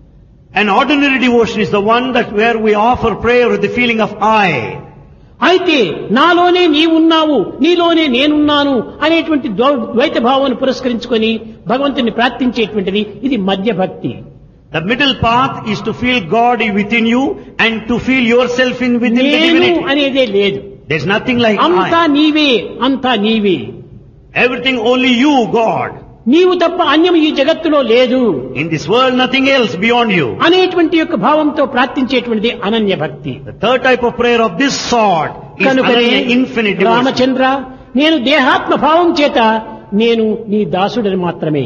An ordinary devotion is the one that where we offer prayer with the feeling of I. అయితే నాలోనే నీవున్నావు నీలోనే నేనున్నాను అనేటువంటి ద్వ- ద్వైత భావాన్ని పురస్కరించుకొని భగవంతుని ప్రార్థించేటువంటిది ఇది మధ్య భక్తి. The middle path is to feel God within you and to feel yourself in within the నేను divinity. అనేదే లేదు. There's nothing like అంతా I. నీవే అంతా నీవే. Everything only you, God. నీవు తప్ప అన్యం ఈ జగత్తులో లేదు In this world, nothing else beyond you. అనేటువంటి యొక్క భావంతో ప్రార్థించేటువంటిది అనన్య భక్తి. The third type of prayer of this sort is కనుకనే Ananya, infinite devotion. రామచంద్ర నేను దేహాత్మ భావం చేత నేను నీ దాసుడని మాత్రమే.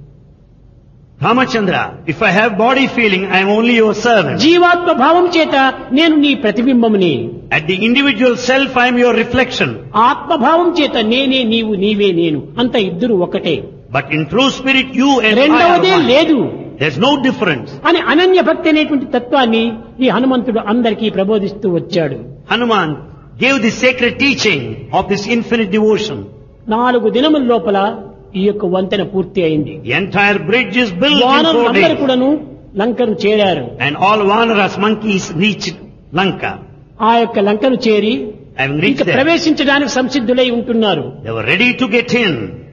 Ramachandra, if I have body feeling, I am only your servant. జీవాత్మ భావం చేత నేను నీ ప్రతిబింబముని. At the individual self, I am your reflection. ఆత్మభావం చేత నేనే నీవు నీవే నేను అంత ఇద్దరు ఒకటే. But in true spirit, you and I రెండవదే are one. లేదు There's no difference. అని అనన్య భక్తి అనేటువంటి తత్వాన్ని ఈ హనుమంతుడు అందరికీ ప్రబోధిస్తూ వచ్చాడు. Hanuman gave the sacred teaching of this infinite devotion. నాలుగు దినముల లోపల ఈ యొక్క వంతెన పూర్తి అయింది. The entire bridge is built in four వానరులందరూ days. కూడాను లంకను చేరారు. And all Vanaras monkeys reached Lanka. ఆ యొక్క లంకను చేరి Having ఇంకా reached there, ప్రవేశించడానికి సంసిద్ధులై ఉంటున్నారు. they were ready to get in.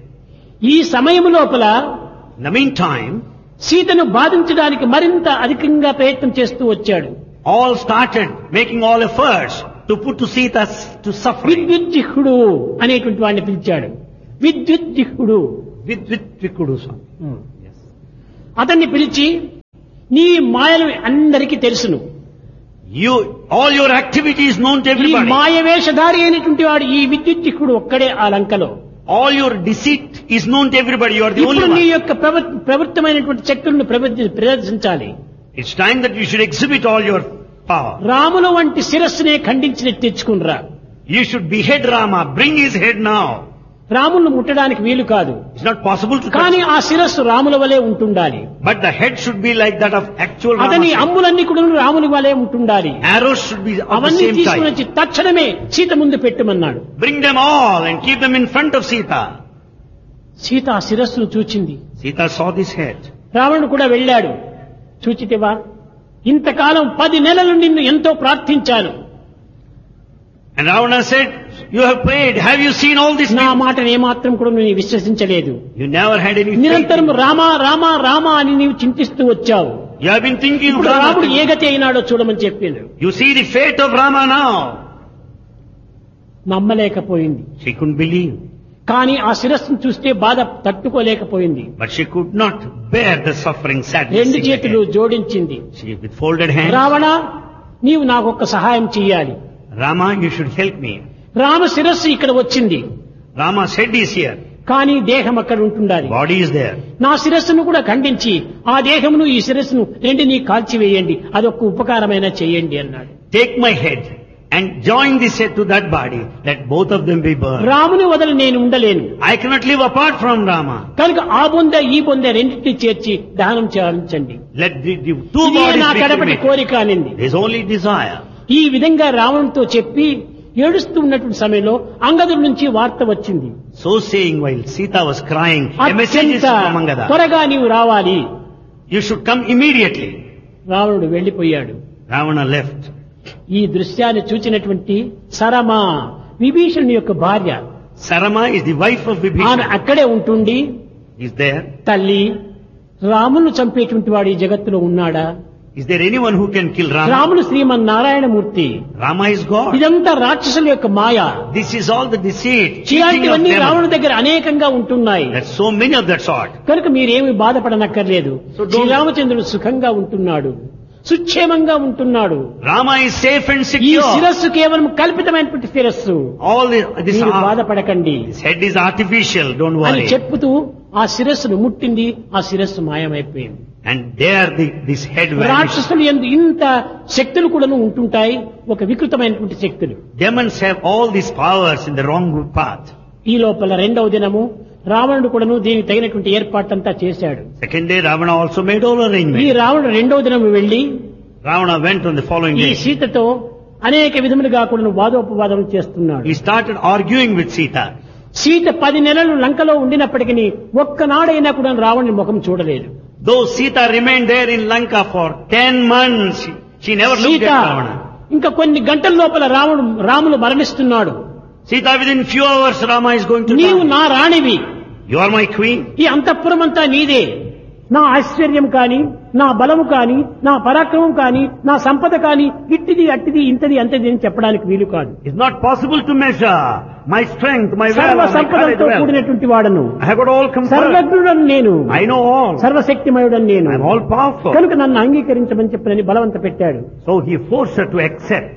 ఈ సమయం లోపల In the meantime, సీతను బాధించడానికి మరింత అధికంగా ప్రయత్నం చేస్తూ వచ్చాడు. all started making all efforts to put to Sita to suffering. విద్యుజ్జిహ్వుడు అనేటువంటి వాడిని పిలిచాడు. విద్యుజ్జిహ్వుడు With with Vikudu Swami. Yes. అతన్ని పిలిచి నీ మాయలు అందరికీ తెలుసును. You, all your activity is known to ఈ everybody. మాయ వేషధారి అయినటువంటి వాడు ఈ విద్యుజ్జిహ్వుడు ఒక్కడే ఆ లంకలో. All your deceit is known to everybody. You are the ఇప్పుడు only నీ one. యొక్క ప్రవ- ప్రవృత్తమైనటువంటి శక్తులను ప్రవర్తి- ప్రదర్శించాలి. It's time that you should exhibit all your power. రాముల వంటి శిరస్సునే ఖండించి తెచ్చుకునిరా. You should behead Rama. Bring his head now. రాములను ముట్టడానికి వీలు కాదు. It's not possible to కానీ touch. ఆ శిరస్సు రాముల వలె ఉంటుండాలి. But the head should be like that of actual అతని Rama. అంబులన్నీ కూడా రాముని వలె ఉంటుండాలి. Arrows should be of the అవన్నీ same తీసుకుని type. వచ్చి తక్షణమే సీత ముందు పెట్టమన్నాడు. Bring them all and keep them in front of Sita. Sita ఆ శిరస్సును చూచింది. Sita saw this head. రావణుడు కూడా వెళ్ళాడు. చూచితివా, ఇంతకాలం పది నెలలు నిన్ను ఎంతో ప్రార్థించాను. And Ravana said, you have prayed. Have you seen all this? నా మాటను ఏమాత్రం కూడా నువ్వు విశ్వసించలేదు. You never had any faith. నిరంతరం రామా రామా రామా అని నీవు చింతిస్తూ వచ్చావు. You have been thinking of ఇప్పుడు రాముడు ఏ Rama. గతి అయినాడో చూడమని చెప్పిండు. You see the fate of Rama now. నమ్మలేకపోయింది. She couldn't believe. కానీ ఆ శిరస్సును చూస్తే బాధ తట్టుకోలేకపోయింది. But she could not bear the suffering sadness. రెండు in the చేతులు head. జోడించింది. She with folded hands. Ravana, నీవు నాకు ఒక్క సహాయం చెయ్యాలి. Rama, you should help me. Rama శిరస్సు ఇక్కడ వచ్చింది. Rama's head is here. కానీ దేహం అక్కడ ఉంటుండాలి. Body is there. నా శిరస్సును కూడా ఖండించి ఆ దేహమును ఈ శిరస్సును రెండిని కాల్చివేయండి, అదొక్క ఉపకారమైన చేయండి అన్నాడు. Take my head and join this head to that body. Let both of them be burned. రాముని వదలి నేను ఉండలేను. I cannot live apart from Rama. కనుక ఆ బొంద ఈ బొంద రెండింటిని చేర్చి దహనం చేయించండి. Let the, the two ఇదే bodies నా be కడపటి cremated. కోరిక అనింది. There is only desire. ఈ విధంగా రావణునితో చెప్పి ఏడుస్తూ ఉన్నటువంటి సమయంలో అంగదుడి నుంచి వార్త వచ్చింది. So saying, while Sita was crying, a message is అత్యంత from Angada. త్వరగా నీవు రావాలి. You should come immediately. రావణుడు వెళ్లిపోయాడు. Ravana left. ఈ దృశ్యాన్ని చూచినటువంటి సరమా విభీషణుని యొక్క భార్య Sarama is the wife of ఆమె Vibhishana. అక్కడే ఉంటుండి, Is there? తల్లి, రామును చంపేటువంటి వాడు ఈ జగత్తులో ఉన్నాడా? Is there anyone who can kill Rama? రాముడు శ్రీమన్నారాయణమూర్తి. Rama is God. ఇదంతా రాక్షసుల యొక్క మాయ. This is all the deceit, cheating of ఇలాంటివన్నీ రావణుడి them. దగ్గర అనేకంగా ఉంటున్నాయి. There's so many of that sort. కనుక మీరేమి బాధపడనక్కర్లేదు. So don't- శ్రీరామచంద్రుడు సుఖంగా ఉంటున్నాడు, సుక్షేమంగా ఉంటున్నాడు. Rama is safe and ఈ secure. శిరస్సు కేవలం కల్పితమైనటువంటి శిరస్సు, All this, this, మీరు arm- బాధపడకండి this head is artificial. Don't అని worry. చెప్పుతూ ఆ శిరస్సును ముట్టింది. ఆ శిరస్సు మాయమైపోయింది. And there, the, this head vanished. రాక్షసులు ఎందు ఇంత శక్తులు కూడాను ఉంటుంటాయి, ఒక వికృతమైనటువంటి శక్తులు. Demons have all these powers in the wrong path. ఈ లోపల రెండవ దినము రావణుడు కూడాను దీనికి తగినటువంటి ఏర్పాట్లంతా చేశాడు. Second day, Ravana also made all ఈ arrangements. రావణుడు రెండవ దినము వెళ్లి Ravana went on the following ఈ day. సీతతో అనేక విధములుగా కూడాను వాదోపవాదం చేస్తున్నాడు. He started arguing with Sita. Sita పది నెలలు లంకలో ఉండినప్పటికీ ఒక్కనాడైనా కూడా రావణుని ముఖం చూడలేదు. Though Sita remained there in Lanka for ten months, she, she never looked Sita at Ravana. ఇంకా కొన్ని గంటల లోపల రాముడు Ramulu మరణిస్తున్నాడు. Sita, within few hours, Rama is going to నీవు die. నా రాణివి, You are my queen. ఈ అంతఃపురం అంతా నీదే. నా ఐశ్వర్యం కాని, నా బలము కాని, నా పరాక్రమం కాని, నా సంపద కాని ఇట్టిది అట్టిది ఇంతది అంతది అని చెప్పడానికి వీలు కాదు. It's not possible to measure my strength, my సర్వ wealth, my సంపదలతో courage, wealth. కూడినటువంటి వాడను, I have got all comfort. సర్వజ్ఞుడను నేను, I know all. సర్వశక్తిమయుడను నేను, I am all powerful. కనుక నన్ను అంగీకరించమని చెప్పని బలవంత పెట్టాడు. So he forced her to accept.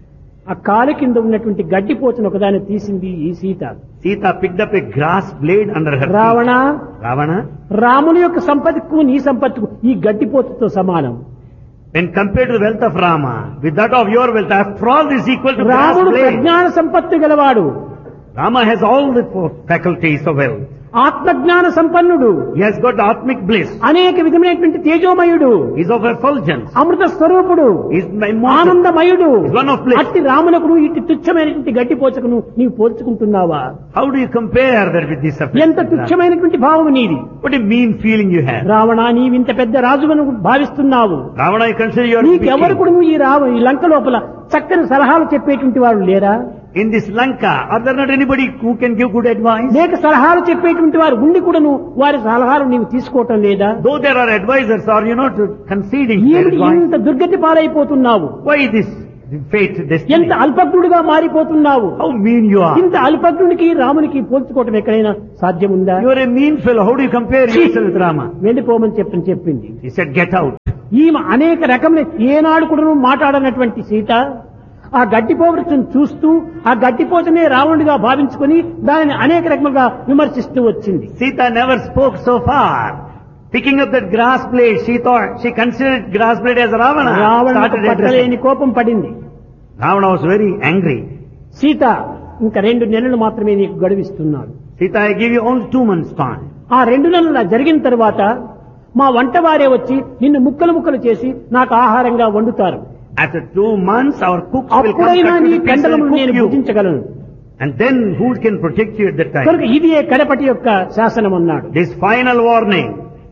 ఆ కాలు కింద ఉన్నటువంటి గడ్డిపోతును ఒకదాన్ని తీసింది ఈ Sita. Sita picked up a grass blade under her Ravana, feet. Ravana, రాముని యొక్క సంపత్తికు నీ సంపత్తికు ఈ గడ్డిపోతుతో సమానం. when compared to the wealth of Rama, with that of your wealth, after all, this is equal to grass రాముడు blade. ప్రజ్ఞాన సంపత్తి గలవాడు, Rama has all the four faculties of wealth. ఆత్మజ్ఞాన సంపన్నుడు, He has got atmic bliss. అనేక విధమైనటువంటి తేజోమయుడు, He is of effulgence. అమృత స్వరూపుడు, He is immortal. ఆనందమయుడు. He is one of bliss. అట్టి రామునకును ఇట్టి తుచ్చమైనటువంటి గడ్డిపోచకును నీవు పోల్చుకుంటున్నావా? How do you compare that with this affair? ఎంత తుచ్చమైనటువంటి భావం నీది. What a mean feeling you have. Ravana, నీవింత పెద్ద రాజువను భావిస్తున్నావు. Ravana, I consider you are Neekevvaru speaking. కూడా ఈ రావ ఈ లంక లోపల చక్కని సలహాలు చెప్పేటువంటి వాడు లేరా? In this Lanka, are there not anybody who can give good advice? లేక సలహాలు చెప్పేటువంటి వారు ఉండి కూడాను వారి సలహాలు నీవు తీసుకోవటం లేదా? Though there are advisors, are you not conceding their ఏమిటి advice? ఇంత దుర్గతి పాలైపోతున్నావు? Why this fate, destiny? ఎంత అల్పజ్ఞుడిగా మారిపోతున్నావు? How mean you are. ఇంత అల్పజ్ఞుడికి రామునికి పోల్చుకోవటం ఎక్కడైనా సాధ్యముందా? You are a mean fellow. How do you compare yourself with Rama? వెళ్ళిపోమని చెప్పని చెప్పింది. He said, get out. ఈమె అనేక రకమైన ఏనాడు కూడా మాట్లాడనటువంటి సీత ఆ గడ్డిపోవచ్చును చూస్తూ ఆ గడ్డిపోతనే రావణుడిగా భావించుకొని దానిని అనేక రకములుగా విమర్శిస్తూ వచ్చింది. Sita never spoke so far. Picking up that grass blade, she thought, she considered grass blade as Ravana. రావణుడికి పట్టలేని కోపం పడింది. Ravana was very angry. Sita ఇంకా రెండు నెలలు మాత్రమే నీకు గడువిస్తున్నాడు. Sita, I give you only two months time. ఆ రెండు నెలల జరిగిన తర్వాత మా వంట వారే వచ్చి నిన్ను ముక్కలు ముక్కలు చేసి నాకు ఆహారంగా వండుతారు. After two months, our cooks will come అప్పుడైనా cut నీ to the pieces కండలము and నేను cook you. భుజించగలను. And then who can protect you at that కనుక time? ఇది కడపటి యొక్క శాసనం అన్నాడు. This final warning,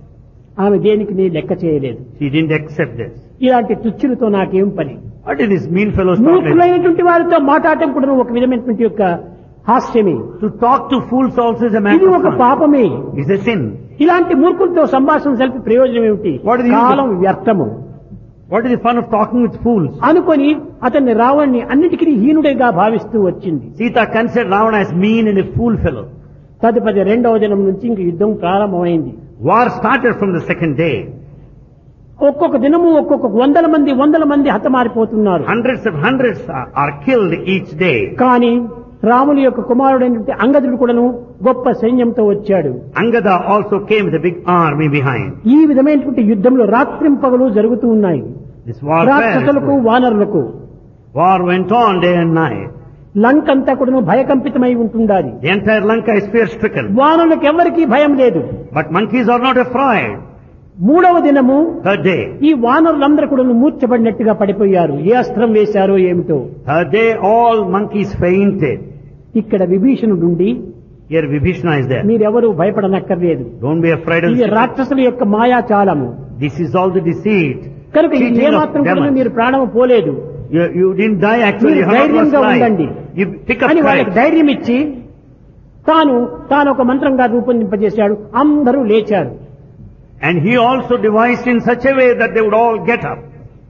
ఆమె దేనికి నీ లెక్క చేయలేదు. she didn't accept this. ఇలాంటి తుచ్చులతో నాకేం పని? What is this mean fellows talk like? మూర్ఖులైనటువంటి వారితో మాట్లాడటం కూడా ఒక విధమైనటువంటి యొక్క హాస్యమే. To talk to fools also is a matter ఇది of ఒక fun. పాపమే. It's a sin. ఇలాంటి మూర్ఖులతో సంభాషణ జరిపి ప్రయోజనం ఏమిటి? What is the use of- కాలం వ్యర్థము What is the fun of talking with fools? అనుకొని అతన్ని రావణ్ణి అన్నిటికీ హీనుడిగా భావిస్తూ వచ్చింది. Sita considered Ravana as mean and a fool fellow. తదుపరి రెండవ దినం నుంచి ఇంక యుద్ధం ప్రారంభమైంది. War started from the second day. ఒక్కొక్క దినము ఒక్కొక్క వందల మంది వందల మంది హతమారిపోతున్నారు. Hundreds of hundreds are, are killed each day. కానీ రాముని యొక్క కుమారుడైనటువంటి అంగదుడు కూడాను గొప్ప సైన్యంతో వచ్చాడు. Angada also came with a big army behind. ఈ విధమైనటువంటి యుద్ధంలో రాత్రింపగలు జరుగుతూ ఉన్నాయి. This warfare, రాక్షసులకు వానరులకు. war went on day and night. లంక అంతా కూడాను భయకంపితమై ఉంటుండాలి. The entire Lanka is fear-stricken. వానరులకు ఎవరికీ భయం లేదు. But monkeys are not afraid. మూడవ దినము Third day. ఈ వానరులందరూ కూడా మూర్ఛపడినట్టుగా పడిపోయారు. ఏ అస్త్రం వేశారో ఏమిటో. Third day, all monkeys fainted. ఇక్కడ విభీషణుడుండి Here Vibhishana is there. మీరెవరూ భయపడనక్కర్లేదు. Don't be afraid of ఇది this. రాక్షసుల యొక్క మాయాచాలము. This is all the deceit. కనుక ఇది Cheating of ఏమాత్రం కూడా demons. మీరు ప్రాణము పోలేదు You, you didn't die actually. మీరు You have not lost ధైర్యంగా life. ఉండండి You pick up అని వాళ్ళకి courage. ధైర్యం ఇచ్చి తాను తాను ఒక మంత్రంగా రూపొందింపజేశాడు. అందరూ లేచారు. And he also devised in such a way that they would all get up.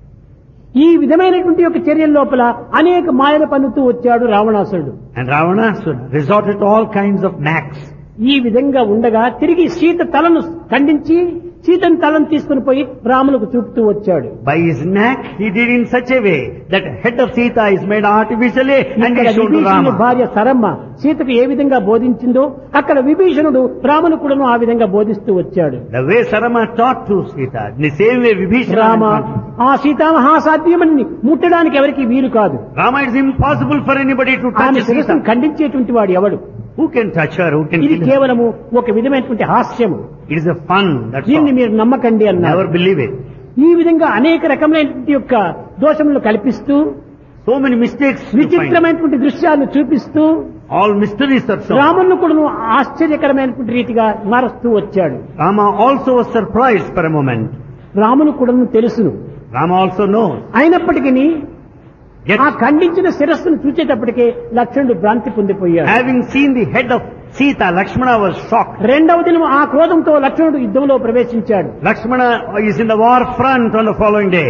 ఈ విధమైనటువంటి యొక్క చర్యల లోపల అనేక మాయలు పన్నుతూ వచ్చాడు రావణాసురుడు. And Ravana resorted to all kinds of knacks. ఈ విధంగా ఉండగా తిరిగి సీత తలను ఖండించి సీతను తలను తీసుకుని పోయి రాములకు చూపుతూ వచ్చాడు. By his knack, he did in such a way that head of Sita is made artificially and ఇక్కడ he showed to విభీషణుడి Rama. భార్య సరమ్మ సీతకు ఏ విధంగా బోధించిందో అక్కడ విభీషణుడు రామును కూడాను ఆ విధంగా బోధిస్తూ వచ్చాడు. The way Sarama taught to Sita, in the same way Vibhishana Rama taught. ఆ సీతామహాసాధ్యమని ముట్టడానికి ఎవరికి వీలు కాదు. Rama, it is impossible for anybody to ఆమె touch శిరస్సును Sita. ఖండించేటువంటి వాడు ఎవడు? Who can touch her? Who can ఇది kill her? కేవలము ఒక విధమైనటువంటి హాస్యము. It is a fun, that's దీన్ని all. మీరు నమ్మకండి అన్నారు. Never believe it. ఈ విధంగా అనేక రకమైనటువంటి యొక్క దోషములు కల్పిస్తూ So many mistakes you find. విచిత్రమైనటువంటి దృశ్యాలను చూపిస్తూ All mysteries are so. రామును కూడా ఆశ్చర్యకరమైనటువంటి రీతిగా మారుస్తూ వచ్చాడు. Rama also was surprised for a moment. రామును కూడా తెలుసును. Rama also knows. అయినప్పటికీ Yet, ఆ ఖండించిన శిరస్సును చూచేటప్పటికే లక్ష్మణుడు భ్రాంతి పొందిపోయాడు. having seen the head of Sita, Lakshmana was shocked. రెండవ దినం ఆ క్రోధంతో లక్ష్మణుడు యుద్ధంలో ప్రవేశించాడు. Lakshmana is in the war front on the following day.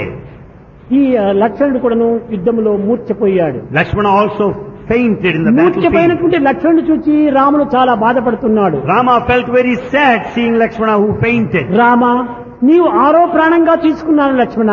ఈ ఆ, లక్ష్మణుడు కూడాను యుద్ధంలో మూర్ఛపోయాడు. Lakshmana also fainted in the battlefield. మూర్ఛపోయినటువంటి లక్ష్మణుడు చూచి రాముడు చాలా బాధపడుతున్నాడు. Rama felt very sad seeing Lakshmana who fainted. Rama నీవు ఆరో ప్రాణంగా తీసుకున్నాను లక్ష్మణ.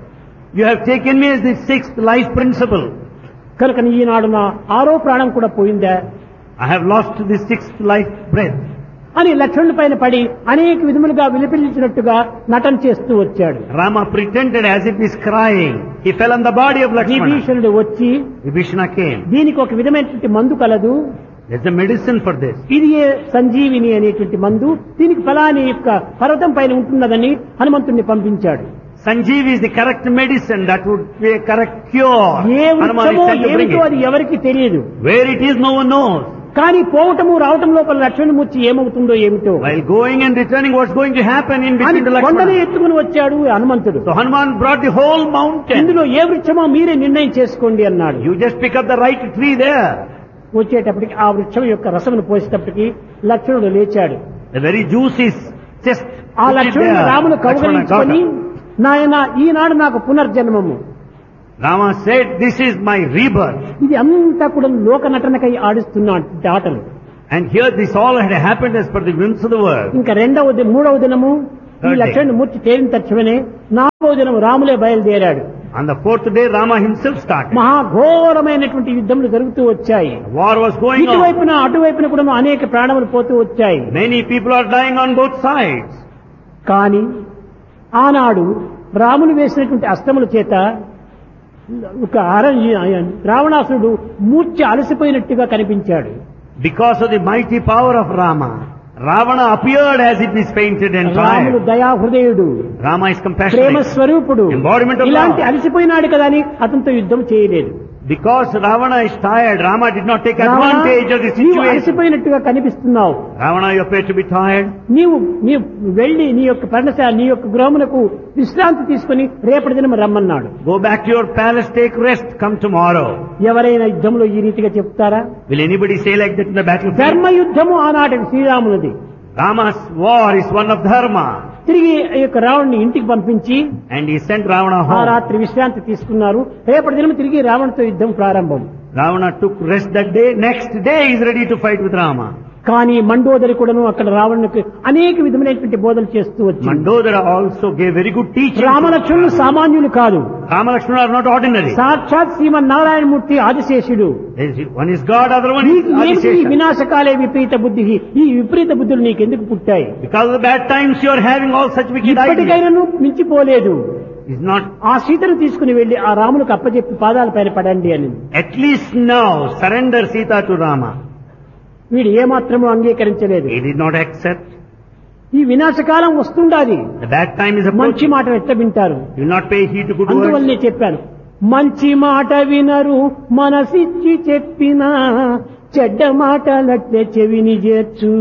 You have taken me as the sixth life principle. కనుక ఈనాడు నా ఆరో ప్రాణం కూడా పోయిందా I have lost the sixth life breath. అని లక్ష్మణుడి పైన పడి అనేక విధములుగా విలపించినట్టుగా నటన చేస్తూ వచ్చాడు. Rama pretended as if he is crying. He fell on the body of Lakshmana. విభీషణుడు వచ్చి Vibhishana came. దీనికి ఒక విధమైనటువంటి మందు కలదు, There's a medicine for this. ఇది ఏ సంజీవిని అనేటువంటి మందు, దీనికి ఫలాని యొక్క పర్వతం పైన ఉంటున్నదని హనుమంతుడిని పంపించాడు. Sanjeevi is the correct medicine that would be a correct cure. A Hanuman is వృక్షమో sent to bring ఏమిటో it. అది ఎవరికి తెలియదు. Where it is, no one knows. కానీ పోవటము రావటం లోపల లక్ష్మణమూర్తి ఏమవుతుందో ఏమిటో While going and returning, what's going to happen in అని between the కొండని Lakshmana? ఎత్తుకుని వచ్చాడు హనుమంతుడు. So Hanuman brought the whole mountain. ఇందులో ఏ వృక్షమో మీరే నిర్ణయం చేసుకోండి అన్నాడు. You just pick up the right tree there. వచ్చేటప్పటికి ఆ వృక్షం యొక్క రసమును పోసేటప్పటికి లక్ష్మణుడు లేచాడు. The very juice is just ఆ put it లక్ష్మణుడు there. రామును Lakshmana got కౌగలించుకొని up. నాయన ఈనాడు నాకు పునర్జన్మము, Rama said, this is my rebirth. ఇది అంతా కూడా లోక నటనకై ఆడిస్తున్న ఆటలు. And here this all had happened as per the whims of the world. ఇంకా రెండవ ది- మూడవ దినము ఈ Third day. లక్ష్మణుడు మూర్తి తేలిన తక్షణమే నాలుగవ దినం రాములే బయలుదేరాడు. On the fourth day, Rama himself started. మహాఘోరమైనటువంటి యుద్ధములు జరుగుతూ వచ్చాయి. War was going on. ఇటువైపున అటువైపున కూడా అనేక ప్రాణములు పోతూ వచ్చాయి. Many people are dying on both sides. కానీ ఆనాడు రాములు వేసినటువంటి అస్త్రముల చేత ఒక అర రావణాసురుడు మూర్ఛ అలసిపోయినట్టుగా కనిపించాడు. Because of the mighty power of Rama, Ravana appeared as if he is fainted and Ramulu tired. దయాహృదయుడు, Rama is Prema compassionate. స్వరూపుడు, Embodiment of ఇలాంటి love. అలసిపోయినాడు కదా అని అతనితో యుద్ధం చేయలేదు. Because Ravana is tired, Rama did not take Ravana, advantage of the నీవు situation. అలసిపోయినట్టుగా కనిపిస్తున్నావు, Ravana, you appear to be tired. నీవు నీ వెళ్లి నీ యొక్క పర్ణశాల నీ యొక్క గృహమునకు విశ్రాంతి తీసుకుని రేపటి దినం రమ్మన్నాడు. Go back to your palace, take rest, come tomorrow. ఎవరైనా యుద్ధంలో ఈ రీతిగా చెప్తారా? Will anybody say like that in the battlefield? ధర్మ యుద్ధము ఆనాటి శ్రీరామునిది. Rama's war is one of dharma. తిరిగి ఈ యొక్క రావణ్ణి ఇంటికి పంపించి And he sent Ravana ఆ home. రాత్రి విశ్రాంతి తీసుకున్నారు. రేపటి దినం తిరిగి రావణ్తో యుద్ధం ప్రారంభం. Ravana took rest that day. Next day he is ready to fight with Rama. కానీ మండోదరి కూడాను అక్కడ రావణునికి అనేక విధమైనటువంటి బోధలు చేస్తూ వచ్చింది. Mandodara also gave very good teaching. రామలక్ష్మణులు సామాన్యులు కాదు, Rama Lakshmana are not ordinary. సాక్షాత్ శ్రీమన్నారాయణమూర్తి ఆదిశేషుడు. There is- One is God, other one is నీకు ఏమిటి ఈ Adishesha. వినాశకాలే విపరీత బుద్ధి, ఈ విపరీత బుద్ధులు నీకెందుకు పుట్టాయి? Because of the bad times you are having all such wicked ideas. ఇప్పటికైనా మించిపోలేదు. It's not, ఆ సీతను తీసుకుని వెళ్లి ఆ రాములకు అప్పచెప్పి పాదాల పైన పడండి అని. at least now, surrender Sita to Rama. వీడు ఏమాత్రము అంగీకరించలేదు. He did not accept. ఈ వినాశకాలం వస్తుండాది, The bad time is మంచి approaching. మాట ఎట్ట వింటారు? You will not pay heed to good words. అందువల్లనే చెప్పాను, మంచి మాట వినరు మనసిచ్చి చెప్పినా చెడ్డ మాటలట్లే చెవిని చేర్చు.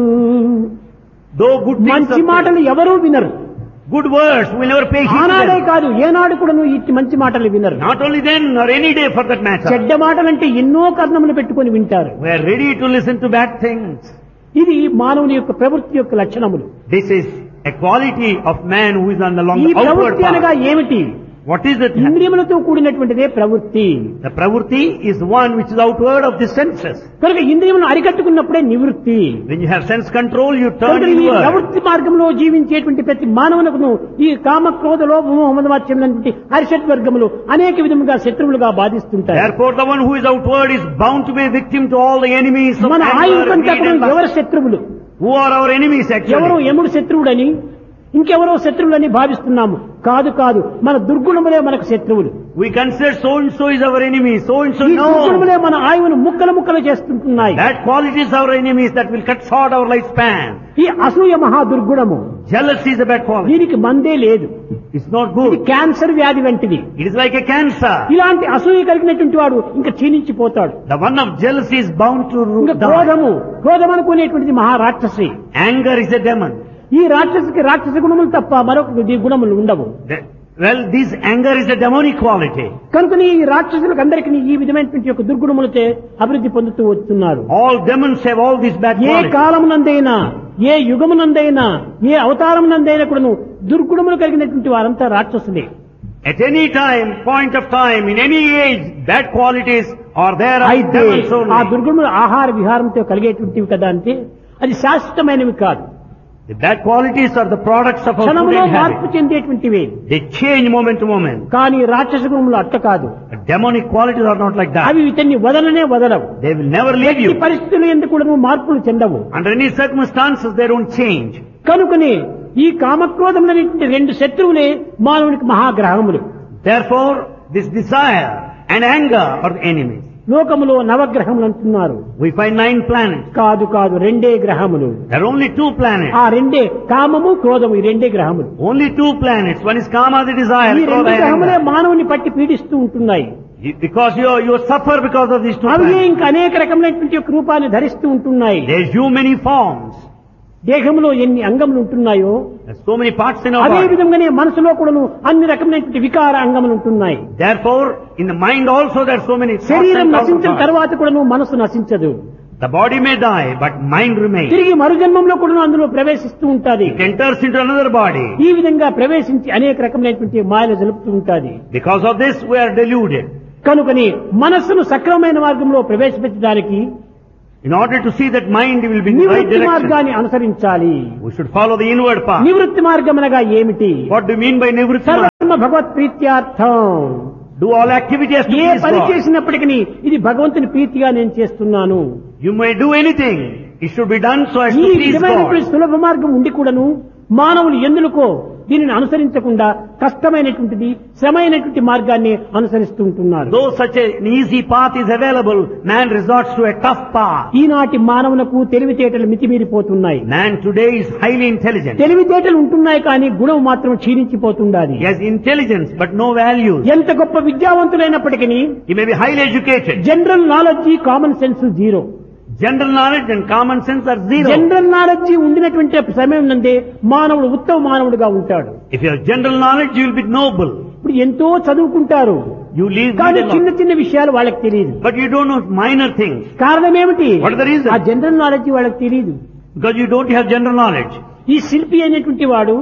Though good things మంచి are మాటలు ఎవరూ వినరు. good words, we never pay heed to ఆనాడే them. కాదు ఏనాడు కూడా నువ్వు ఇట్టి మంచి మాటలు వినరు. Not only then, or any day for that matter. చెడ్డ మాటలంటే ఎన్నో కర్ణములు పెట్టుకొని వింటారు. We are ready to listen to bad things. ఇది మానవుని యొక్క ప్రవృత్తి యొక్క లక్షణములు. This is a quality of man who is on the long ఈ outward ప్రవృత్తి అనగా path. ఏమిటి? What is it? ఇంద్రియములతో కూడినటువంటిదే ప్రవృత్తి. The pravurti is one which is outward of the senses. కనుక ఇంద్రియములను అరికట్టుకున్నప్పుడే నివృత్తి. When you have sense control, you turn కనుక ఈ inward. ప్రవృత్తి మార్గంలో జీవించేటువంటి ప్రతి మానవునకును ఈ కామ క్రోధ లోభము మమదమాత్సర్యములంటి అరిషడ్ వర్గములు అనేక విధముగా శత్రువులుగా బాధిస్తుంటాయి. Therefore, the one who is outward is bound to be a victim to all the enemies of మన anger, ఆయుధంతా greed, and ఎవరు lust. శత్రువులు? Who are our enemies ఎవరో actually? యముడు శత్రువుడని ఇంకెవరో శత్రువులని భావిస్తున్నాము. కాదు కాదు, మన దుర్గుణములే మనకు శత్రువులు. We consider so and so is our enemy, so and so ఈ no. దుర్గుణములే మన ఆయువును ముక్కలు ముక్కలు చేస్తుంటున్నాయి. That quality is our enemies that will cut short our lifespan. ఈ అసూయ మహా దుర్గుణము, Jealousy is a bad quality. దీనికి మందే లేదు. It's not ఇది good. క్యాన్సర్ వ్యాధి వంటిది. It is like a cancer. ఇలాంటి అసూయ కలిగినటువంటి వాడు ఇంకా క్షీణించిపోతాడు. The one of jealousy is bound to ఇంకా die. క్రోధము, క్రోధం అనుకునేటువంటిది మహారాక్షసి. Anger is a demon. ఈ రాక్షసికి రాక్షస గుణములు తప్ప మరొక ది- గుణములు ఉండవు. The- Well, this anger is a demonic quality. కనుకని ఈ రాక్షసులకు అందరికీ ఈ విధమైనటువంటి యొక్క దుర్గుణములతో అభివృద్ధి పొందుతూ వస్తున్నారు. All demons have all these bad A qualities. కాలమునందైనా, ఏ యుగమునందైనా, ఏ అవతారమునందైనా కూడాను దుర్గుణములు కలిగినటువంటి వారంతా రాక్షసులే. At any time, point of time, in any age, bad qualities are there are అయితే demons ఆ only. దుర్గుణములు ఆహార విహారంతో కలిగేటువంటివి కదా అంటే అది శాశ్వతమైనవి కాదు. The bad qualities are the products of our food క్షణములో and మార్పు habit. చెందేటువంటివి. They change moment to moment. కానీ రాక్షస గుణములు అట్ట కాదు. But demonic qualities are not like that. అవి ఇతన్ని వదలనే వదలవు. They will never leave ఈ you. పరిస్థితులు ఎందుకు కూడా మార్పులు చెందవు. Under any circumstances, they don't change. కనుకనే ఈ కామక్రోధములనేటువంటి రెండు శత్రువులే మానవునికి మహాగ్రహములు. Therefore, this desire and anger are the enemies. లోకములో నవగ్రహములు అంటున్నారు. We find nine planets. కాదు కాదు, రెండే గ్రహములు. There are only two planets. ఆ రెండే కామము క్రోధము, ఈ రెండే గ్రహములు. Only two planets. One is Kama, the desire. ఈ రెండు Krodha, and గ్రహములే anger. మానవుని పట్టి పీడిస్తూ ఉంటున్నాయి. You- Because you, you suffer because of these two అవి planets. ఇంకా అనేక రకమైనటువంటి యొక్క రూపాన్ని ధరిస్తూ ఉంటున్నాయి. There's so many forms. దేహంలో ఎన్ని అంగములు ఉంటున్నాయో There's so many parts in our అదే body. విధంగానే మనసులో కూడాను అన్ని రకమైనటువంటి వికార అంగములు ఉంటున్నాయి. Therefore, in the mind also there are so many thoughts శరీరం and నశించిన counterparts. తర్వాత కూడాను మనసు నశించదు. The body may die, but mind remains. తిరిగి మరుజన్మంలో కూడాను అందులో ప్రవేశిస్తూ ఉంటాది. It enters into another body. ఈ విధంగా ప్రవేశించి అనేక రకమైనటువంటి మాయలు జరుపుతూ ఉంటాది. Because of this, we are deluded. కనుకని మనస్సును సక్రమమైన మార్గంలో ప్రవేశపెట్టడానికి In order to see that mind will be in the right నివృత్తి direction, మార్గాన్ని అనుసరించాలి. we should follow the inward path. నివృత్తి మార్గం అనగా ఏమిటి? What do you mean by nivritti? సర్వకర్మ Bhagwat ప్రీత్యార్థం. Do all activities to A please పని God. చేసినప్పటికీ ఇది భగవంతుని ప్రీతిగా నేను చేస్తున్నాను. You may do anything. It should be done so as ఈ to please విధమైనటువంటి God. సులభ మార్గం ఉండి కూడాను మానవులు ఎందుకో దీనిని అనుసరించకుండా కష్టమైనటువంటిది శ్రమైనటువంటి మార్గాన్ని అనుసరిస్తూ ఉంటున్నారు. Though such an easy path is available, man resorts to a tough path. ఈనాటి మానవులకు తెలివితేటలు మితిమీరిపోతున్నాయి. Man today is highly intelligent. తెలివితేటలు ఉంటున్నాయి కానీ గుణం మాత్రం క్షీణించిపోతుండాలి. He has intelligence but no values. ఎంత గొప్ప విద్యావంతులైనప్పటికీ He may be highly educated. General knowledge common sense zero. General knowledge and common sense are zero. General knowledge ఉండినటువంటి సమయం నందే మానవుడు ఉత్తమ మానవుడిగా ఉంటాడు. If you have general knowledge, you will be noble. ఇప్పుడు ఎంతో చదువుకుంటారు You leave కానీ middle చిన్న of- చిన్న విషయాలు వాళ్ళకి తెలియదు. but you don't know minor things కారణం ఏమిటి? What is the reason? ఆ జనరల్ నాలెడ్జ్ వాళ్ళకి తెలియదు. because you don't have general knowledge. ఈ శిల్పి అయినటువంటి వాడు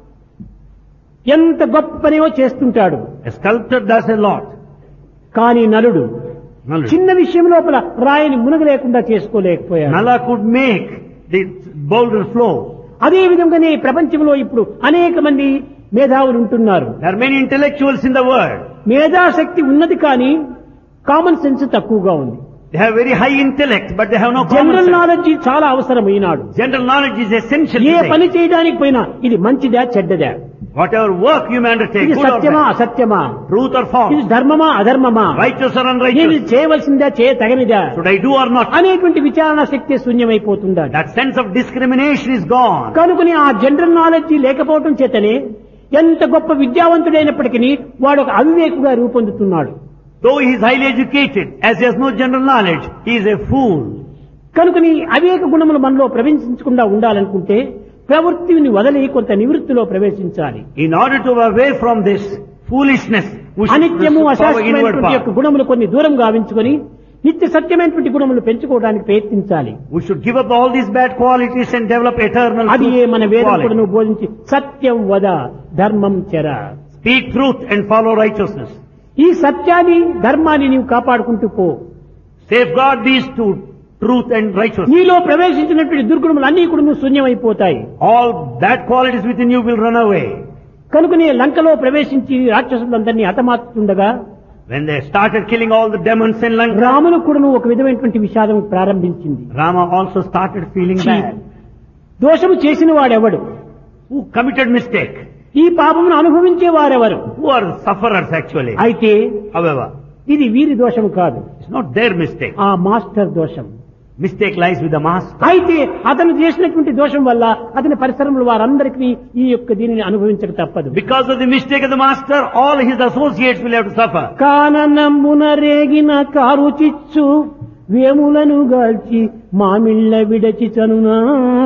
ఎంత గొప్ప పనియో చేస్తుంటాడు. A sculptor does a lot. కానీ నలుడు Knowledge. చిన్న విషయం లోపల రాయిని మునగలేకుండా చేసుకోలేకపోయాడు. Nala could make the boulder flow. అదే విధంగానే ఈ ప్రపంచంలో ఇప్పుడు అనేక మంది మేధావులు ఉంటున్నారు. There are many intellectuals in the world. మేధాశక్తి ఉన్నది కానీ కామన్ సెన్స్ తక్కువగా ఉంది. They have very high intellect, but they have no common general sense. Knowledge చాలా అవసరం ఈనాడు. General knowledge is essential A today. పని చేయడానికి పోయినా ఇది మంచిదా చెడ్డదా, Whatever work you may undertake, ఇది good or సత్యమా bad, అసత్యమా, truth or ఇది false, ధర్మమా అధర్మమా, righteous or ఇది unrighteous, చేయవలసిందా చేయ తగనిదా should I do or not? అనేటువంటి విచారణ శక్తి శూన్యమైపోతుందా. That sense of discrimination is gone. కనుకని ఆ జనరల్ నాలెడ్జ్ లేకపోవటం చేతనే ఎంత గొప్ప విద్యావంతుడైనప్పటికీ వాడు ఒక అవివేకుగా రూపొందుతున్నాడు. Though he is highly educated, as he has no general knowledge, he is a fool. కనుకని అవివేక గుణములు మనలో ప్రవేశించకుండా ఉండాలనుకుంటే ప్రవృత్తిని వదిలి కొంత నివృత్తిలో ప్రవేశించాలి. In order to away from this foolishness, we should అనిత్యము follow inward అశాశ్వతమైనటువంటి యొక్క path. గుణములు కొన్ని దూరం గావించుకొని నిత్య సత్యమైనటువంటి గుణములు పెంచుకోవడానికి ప్రయత్నించాలి. We should give up all these bad qualities and develop eternal అది ఏ మన వేదం quality. కూడా బోధించి సత్యం వద ధర్మం చెర. Speak truth and follow righteousness. ఈ సత్యాన్ని ధర్మాన్ని నీవు కాపాడుకుంటూ పో. Safeguard these two, truth and righteousness. నీలో ప్రవేశించినటువంటి దుర్గుణములు అన్ని కూడా శూన్యమైపోతాయి. All bad qualities within you will run away. కనుకనే లంకలో ప్రవేశించి రాక్షసులందరినీ హతమార్చుతుండగా When they started killing all the demons in Lanka, రామును కూడా ఒక విధమైనటువంటి విషాదం ప్రారంభించింది. Rama also started feeling ఛీ, bad. దోషము చేసిన వాడెవడు, Who committed mistake? ఈ పాపమును అనుభవించే వారెవరు? Who are the sufferers actually? అయితే However, ఇది వీరి దోషం కాదు, it's not their mistake. ఆ మాస్టర్ దోషం. Mistake lies with the master. అయితే అతను చేసినటువంటి దోషం వల్ల అతని పరిసరములు వారందరికీ ఈ యొక్క దీనిని అనుభవించక తప్పదు. Because of the mistake of the master, all his associates will have to suffer. కాననమ్మున రేగిన కారు చిచ్చు వేములను గాల్చి మామిళ్ళ విడచి చనునా.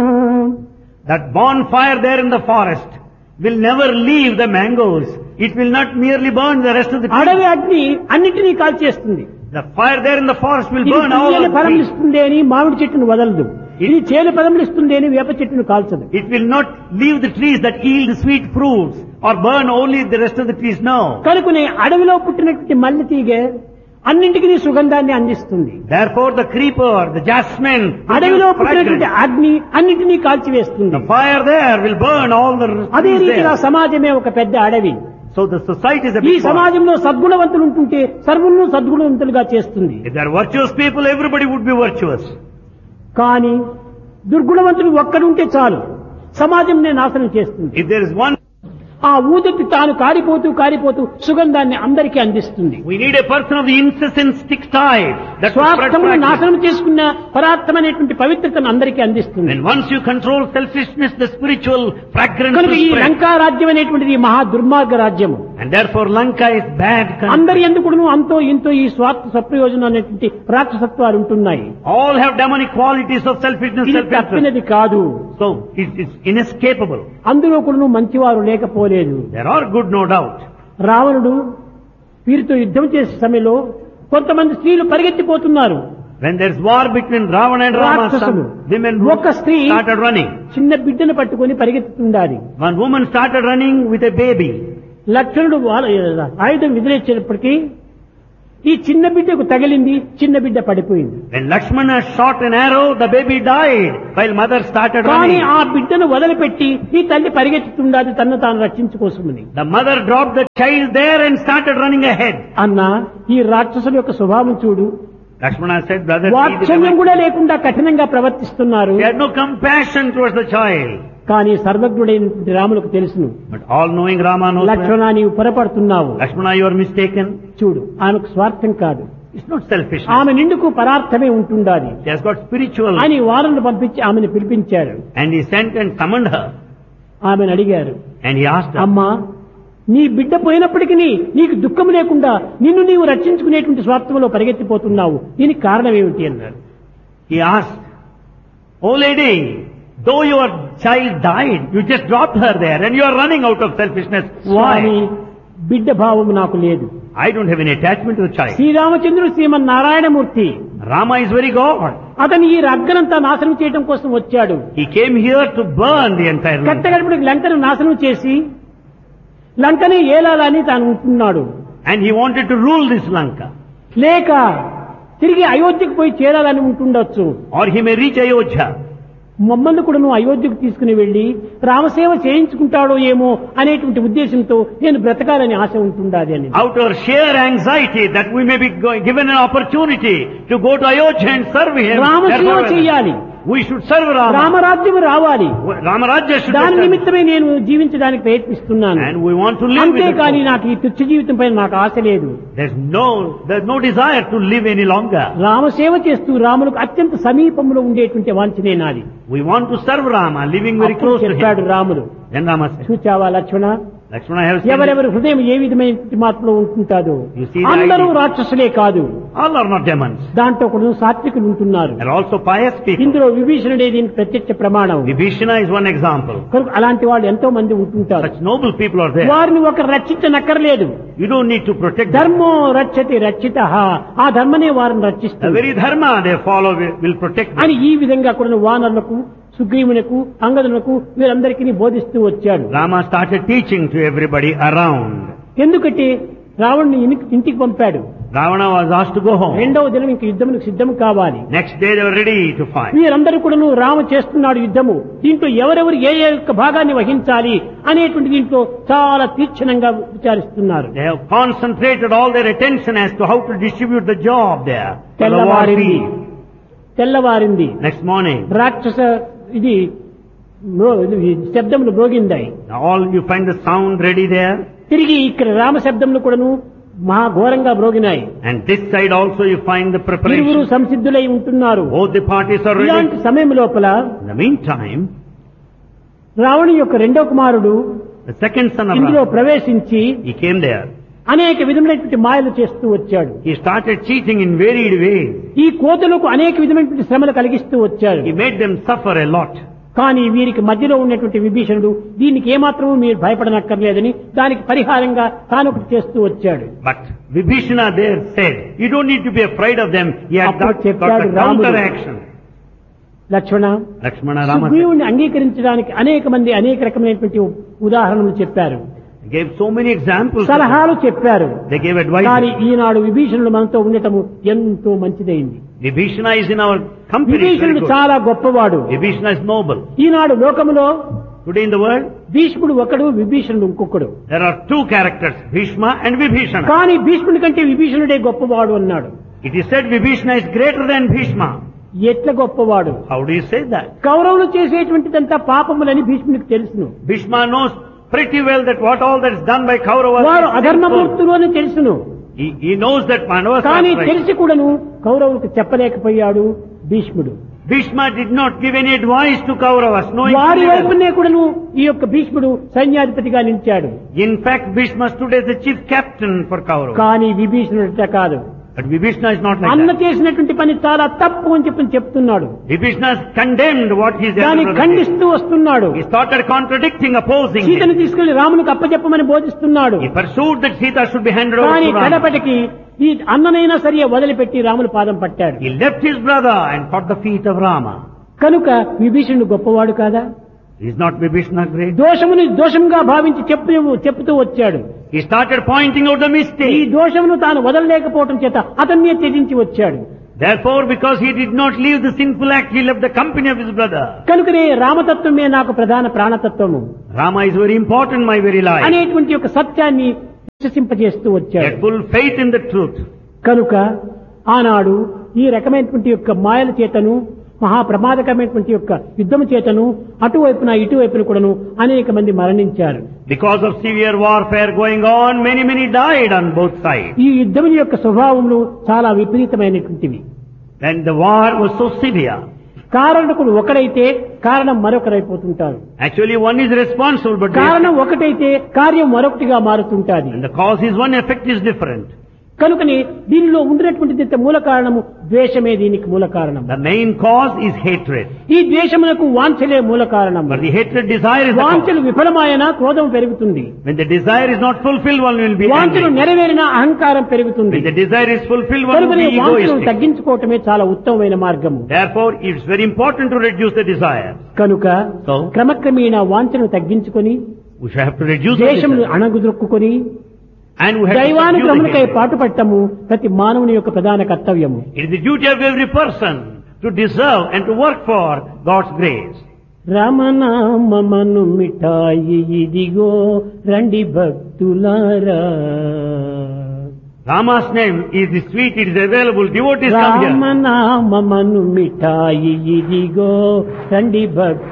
That bonfire there in the forest will never leave the mangoes. It will not merely burn the rest of the అడవి trees. అగ్ని అన్నిటినీ కాల్చేస్తుంది. The fire there in the forest will ఇది burn all తీయని the ఫలం trees. ఇస్తుంది అని మామిడి చెట్టును వదలదు, ఇది చేను ఫలం ఇస్తుంది అని వేప చెట్టును కాల్చదు. It will not leave the trees that yield sweet fruits or burn only the rest of the trees. No. కనుకనే అడవిలో పుట్టినటువంటి మల్లి తీగ అన్నింటికి సుగంధాన్ని అందిస్తుంది. Therefore the creeper, the jasmine, అడవిలో produce పుట్టినటువంటి fragrance. అగ్ని అన్నింటినీ కాల్చివేస్తుంది. The fire there will burn all the అదే trees రీతిగా there. సమాజమే ఒక పెద్ద అడవి. So the society is a ఈ big forest. సమాజంలో సద్గుణవంతులు ఉంటుంటే సర్వులను సద్గుణవంతులుగా చేస్తుంది. If there are virtuous people, everybody would be virtuous. కానీ దుర్గుణవంతులు ఒక్కడుంటే చాలు సమాజంనే నాశనం చేస్తుంది. If there is one ఆ ఊదుటి తాను కారిపోతూ కారిపోతూ సుగంధాన్ని అందరికీ అందిస్తుంది. We need a person of the incessant stick type. That స్వార్థమును నాశనం చేసుకున్న పరార్థమైనటువంటి పవిత్రతను అందరికీ అందిస్తుంది. And once you control selfishness, the spiritual fragrance కనుక will ఈ spread. లంకా రాజ్యం అనేటువంటిది మహా దుర్మార్గ రాజ్యము. And therefore Lanka is bad country. అందరి ఎందుకును అంతో ఇంతో ఈ స్వార్థ సప్రయోజనం అనేటువంటి రాక్షసత్వాలు ఉంటున్నాయి. All have demonic qualities of selfishness, ఇది self-interest. తప్పినది కాదు. So it is inescapable. అందులో కూడా మంచివారు లేకపోలేదు. There are good, no doubt. రావణుడు వీరితో యుద్ధం చేసే సమయంలో కొంతమంది స్త్రీలు పరిగెత్తిపోతున్నారు. When there is war between Ravana and Rama, రాక్షసులు. some women ఒక స్త్రీ started running. చిన్న బిడ్డను పట్టుకొని పరిగెత్తుతుండాలి. One woman started running with a baby. లక్ష్మణుడు వాళ్ళ ఆయుధం విదిలేసేటప్పటికీ ఈ చిన్న బిడ్డకు తగిలింది, చిన్న బిడ్డ పడిపోయింది. When Lakshmana shot an arrow, the baby died while mother started కానీ running. ఆ బిడ్డను వదిలిపెట్టి ఈ తల్లి పరిగెత్తుతుండాలి తన్ను తాను రక్షించుకోసమని. The mother dropped the child there and started running ahead. అన్న ఈ రాక్షసుల యొక్క స్వభావం చూడు. Lakshmana said, brother, see the వాత్సల్యం demonic- కూడా లేకుండా కఠినంగా ప్రవర్తిస్తున్నారు. He had no compassion towards the child. కానీ సర్వజ్ఞుడైనటువంటి రాములకు తెలుసును. But all-knowing Rama knows. లక్ష్మణ నీవు పొరపడుతున్నావు. Lakshmana, you are mistaken. చూడు ఆమెకు స్వార్థం కాదు, It's not selfish. ఆమె నిండుకు పరార్థమే ఉంటుండాలి She has got spiritual. అని వారను పంపించి ఆమెను పిలిపించారు. And he sent and summoned her. ఆమెను అడిగారు, And he asked her, అమ్మా నీ బిడ్డ పోయినప్పటికీ నీకు దుఃఖం లేకుండా నిన్ను నీవు రక్షించుకునేటువంటి స్వార్థంలో పరిగెత్తిపోతున్నావు, దీనికి కారణం ఏమిటి అన్నారు. he asked, oh lady, though your child died, you just dropped her there and you are running out of selfishness. Swamy Why? బిడ్డ భావం నాకు లేదు. I don't have any attachment to the child. శ్రీరామచంద్రుడు Srimannarayanamurthy, Rama is very God. అతను ఈ రగ్గనంతా నాశనం చేయడం కోసం వచ్చాడు. He came here to burn the entire land. కట్టగడపడికి లంకను నాశనం చేసి లంకని ఏలాలని తాను ఉంటున్నాడు. And he wanted to rule this Lanka. లేక తిరిగి అయోధ్యకు పోయి చేరాలని ఉంటుండొచ్చు. Or he may reach Ayodhya. మమ్మల్ని కూడా నువ్వు అయోధ్యకు తీసుకుని వెళ్లి రామసేవ చేయించుకుంటాడో ఏమో అనేటువంటి ఉద్దేశంతో నేను బ్రతకాలని ఆశ ఉంటుండాలి అని. Out of sheer anxiety that we may be go- given an opportunity to go to Ayodhya and serve him. రామసేవ Therefore, చేయాలి, we should serve Rama. రామరాజ్యం రావాలి, Ramarajya should దాని be served. నిమిత్తమే నేను జీవించడానికి ప్రయత్నిస్తున్నాను. And we want to live with అంతేకాని it. నాకు ఈ తుచ్చ జీవితం పైన నాకు ఆశ లేదు. There's no, there's no desire to live any longer. రామసేవ చేస్తూ రాములకు అత్యంత సమీపంలో ఉండేటువంటి వాంఛనే నాది. We want to serve Rama, living very అప్పుడు close to చెప్పాడు him. రాముడు, Then Rama said, చూచావా Lakshmana, Lakshmana, I have seen ఎవరెవరి హృదయం ఏ విధమైన మార్పులో ఉంటుంటాదో You see the అందరూ idea. రాక్షసులే కాదు, all are not demons. దాంట్లో కూడా సాత్వికులు ఉంటున్నారు. They are also pious people. ఇందులో విభీషణుడే దీనికి ప్రత్యక్ష ప్రమాణం. Vibhishana is one example. కనుక అలాంటి వాళ్ళు ఎంతో మంది ఉంటుంటారు. Such noble people are there. వారిని ఒక రక్షించనక్కర్లేదు. You don't need to protect them. ధర్మో రక్షతి రక్షిత, ఆ ధర్మనే వారిని The రక్షిస్తుంది very dharma they follow will will protect them. అని ఈ విధంగా కూడా వానరులకు సుగ్రీవునకు అంగదులకు వీరందరికీ బోధిస్తూ వచ్చాడు. Rama started teaching to everybody around. ఎందుకంటే రావణ్ణి ఇని- ఇంటికి పంపాడు. Ravana was asked to go home. రెండవ దినం ఇంక యుద్ధమునికి సిద్ధం కావాలి. Next day they were ready to fight. వీరందరూ కూడా రామ చేస్తున్నాడు యుద్ధము, దీంట్లో ఎవరెవరు ఏ ఏ యొక్క భాగాన్ని వహించాలి అనేటువంటి దీంట్లో చాలా తీక్షణంగా విచారిస్తున్నారు. They have concentrated all their attention as to how to distribute the job there. For the war తెల్లవారింది field. తెల్లవారింది Next morning, రాక్షస ఇది మ్రో- ఇది శబ్దములు మ్రోగిందాయి. now all you find the sound ready there. తిరిగి ఇక్కడ రామ శబ్దములు కూడాను మహా ఘోరంగా మ్రోగినాయి. And this side also you find the ఇరువురు preparation. సంసిద్ధులై ఉంటున్నారు. Both the parties are ఇలాంటి ready. సమయం లోపల In the meantime, రావణు యొక్క రెండో కుమారుడు the second son of ఇందులో Ram, ప్రవేశించి he came there. అనేక విధమైనటువంటి మాయలు చేస్తూ వచ్చాడు. He started cheating in varied ways. ఈ కోతలకు అనేక విధమైనటువంటి శ్రమలు కలిగిస్తూ వచ్చాడు. He made them suffer a lot. కానీ వీరికి మధ్యలో ఉన్నటువంటి విభీషణుడు దీనికి ఏమాత్రము మీరు భయపడనక్కర్లేదని దానికి పరిహారంగా తానొకటి చేస్తూ వచ్చాడు. But Vibhishana there said, you don't need to be afraid of them. He had అప్పుడు got, got చెప్పాడు the రాముడు, counteraction. లక్ష్మణ, Lakshmana Rama said, సుగ్రీవుని అంగీకరించడానికి అనేక మంది అనేక రకమైనటువంటి ఉదాహరణలు చెప్పారు, he gave so many examples. సలహాలు చెప్పారు. They gave advice. కానీ ఈనాడు విభీషణుడు మనతో ఉండటము ఎంతో మంచిదైంది. Vibhishana is in our company. It's very విభీషణుడు good. చాలా గొప్పవాడు. Vibhishana is noble. ఈనాడు లోకములో Today in the world, భీష్ముడు ఒకడు, విభీషణుడు ఇంకొకడు. there are two characters, Bhishma and Vibhishana. కానీ భీష్ముడి కంటే విభీషణుడే గొప్పవాడు అన్నాడు. It is said Vibhishana is greater than Bhishma. ఎట్ల గొప్పవాడు? How do you say that? కౌరవులు చేసేటువంటిదంతా పాపములని భీష్మునికి తెలుసును. Bhishma knows pretty well that what all that is done by Kauravas వారు is sinful. అధర్మమూర్తులు అని తెలుసును. He, he knows that Pandavas కానీ are right. తెలిసి కూడాను కౌరవులకు చెప్పలేకపోయాడు భీష్ముడు. Bhishma did not give any advice to Kauravas, knowing వారి fully well. వైపునే కూడాను ఈ యొక్క భీష్ముడు సైన్యాధిపతిగా నిలిచాడు. In fact, Bhishma stood as the chief captain for Kauravas. కానీ విభీషణుడిట కాదు. But Vibhishana is not like అన్న that. చేసినటువంటి పని చాలా తప్పు అని చెప్పి చెప్తున్నాడు. Vibhishana has condemned what his elder దాన్ని brother did. ఖండిస్తూ వస్తున్నాడు. He started contradicting, opposing సీతను him. తీసుకెళ్లి రామునికి అప్పచెప్పమని బోధిస్తున్నాడు. He pursued that Sita should be handed over కానీ to Rama. కడపటికి ఈ అన్ననైనా సరే వదిలిపెట్టి రాముని పాదం పట్టాడు. He left his brother and caught the feet of Rama. కనుక విభీషణుడు గొప్పవాడు కాదా? Is not Vibhishana great? దోషముని దోషంగా భావించి చెప్పు చెప్తూ వచ్చాడు. He started pointing out the ఈ mistake. దోషమును తాను వదలలేకపోవటం చేత అతన్నే త్యజించి వచ్చాడు. Therefore, because he did not leave the sinful act, he left the company of his brother. కనుకనే రామతత్వమే నాకు ప్రధాన ప్రాణతత్వము Rama is very important, my very life. అనేటువంటి ఒక సత్యాన్ని విశ్వసింపజేస్తూ He వచ్చాడు. had full faith in the truth. కనుక ఆనాడు ఈ రకమైనటువంటి యొక్క మాయల చేతను మహాప్రమాదకరమైనటువంటి యొక్క యుద్ధము చేతను అటువైపున ఇటువైపున కూడాను అనేక మంది మరణించారు. Because of severe warfare going on, many, many died on both sides. ఈ యుద్ధము యొక్క స్వభావములు చాలా విపరీతమైనటువంటివి. And the war was so severe. కారణకుడు ఒకడైతే కారణం మరొకరైపోతుంటారు. Actually, one is responsible, but the, కారణం ఒకటైతే కార్యం మరొకటిగా మారుతుంటాది. and the cause is one, effect is different. కనుకని దీనిలో ఉండినటువంటి మూల కారణము ద్వేషమే దీనికి మూల కారణం. The main cause is hatred. ఈ ద్వేషమునకు వాంఛలే మూల కారణం. But the hatred desire is the cause. వాంఛలు విఫలమాయన క్రోధం పెరుగుతుంది. When the desire is not fulfilled, one will be వాంఛలు angry. నెరవేరిన అహంకారం పెరుగుతుంది. When the desire is fulfilled, one will కనుకనే be వాంఛలను egoistic. తగ్గించుకోవటమే చాలా ఉత్తమమైన మార్గము. Therefore, it's very important to reduce the desire. కనుక So, క్రమక్రమేణా వాంఛను తగ్గించుకొని we shall have to reduce the ద్వేషమును desire. అణగుదొక్కుకొని And we have to subdue దైవానుగ్రహమునకై the hatred. పాటుపట్టము ప్రతి మానవుని యొక్క ప్రధాన కర్తవ్యము. It is the duty of every person to deserve and to work for God's grace. రమణామమను మిఠాయి ఇదిగో రండి భక్తులారా. Rama's name is the sweet, it is available. Devotees come here. రామనామమను మిఠాయి ఇదిగో రండి భక్తులారా.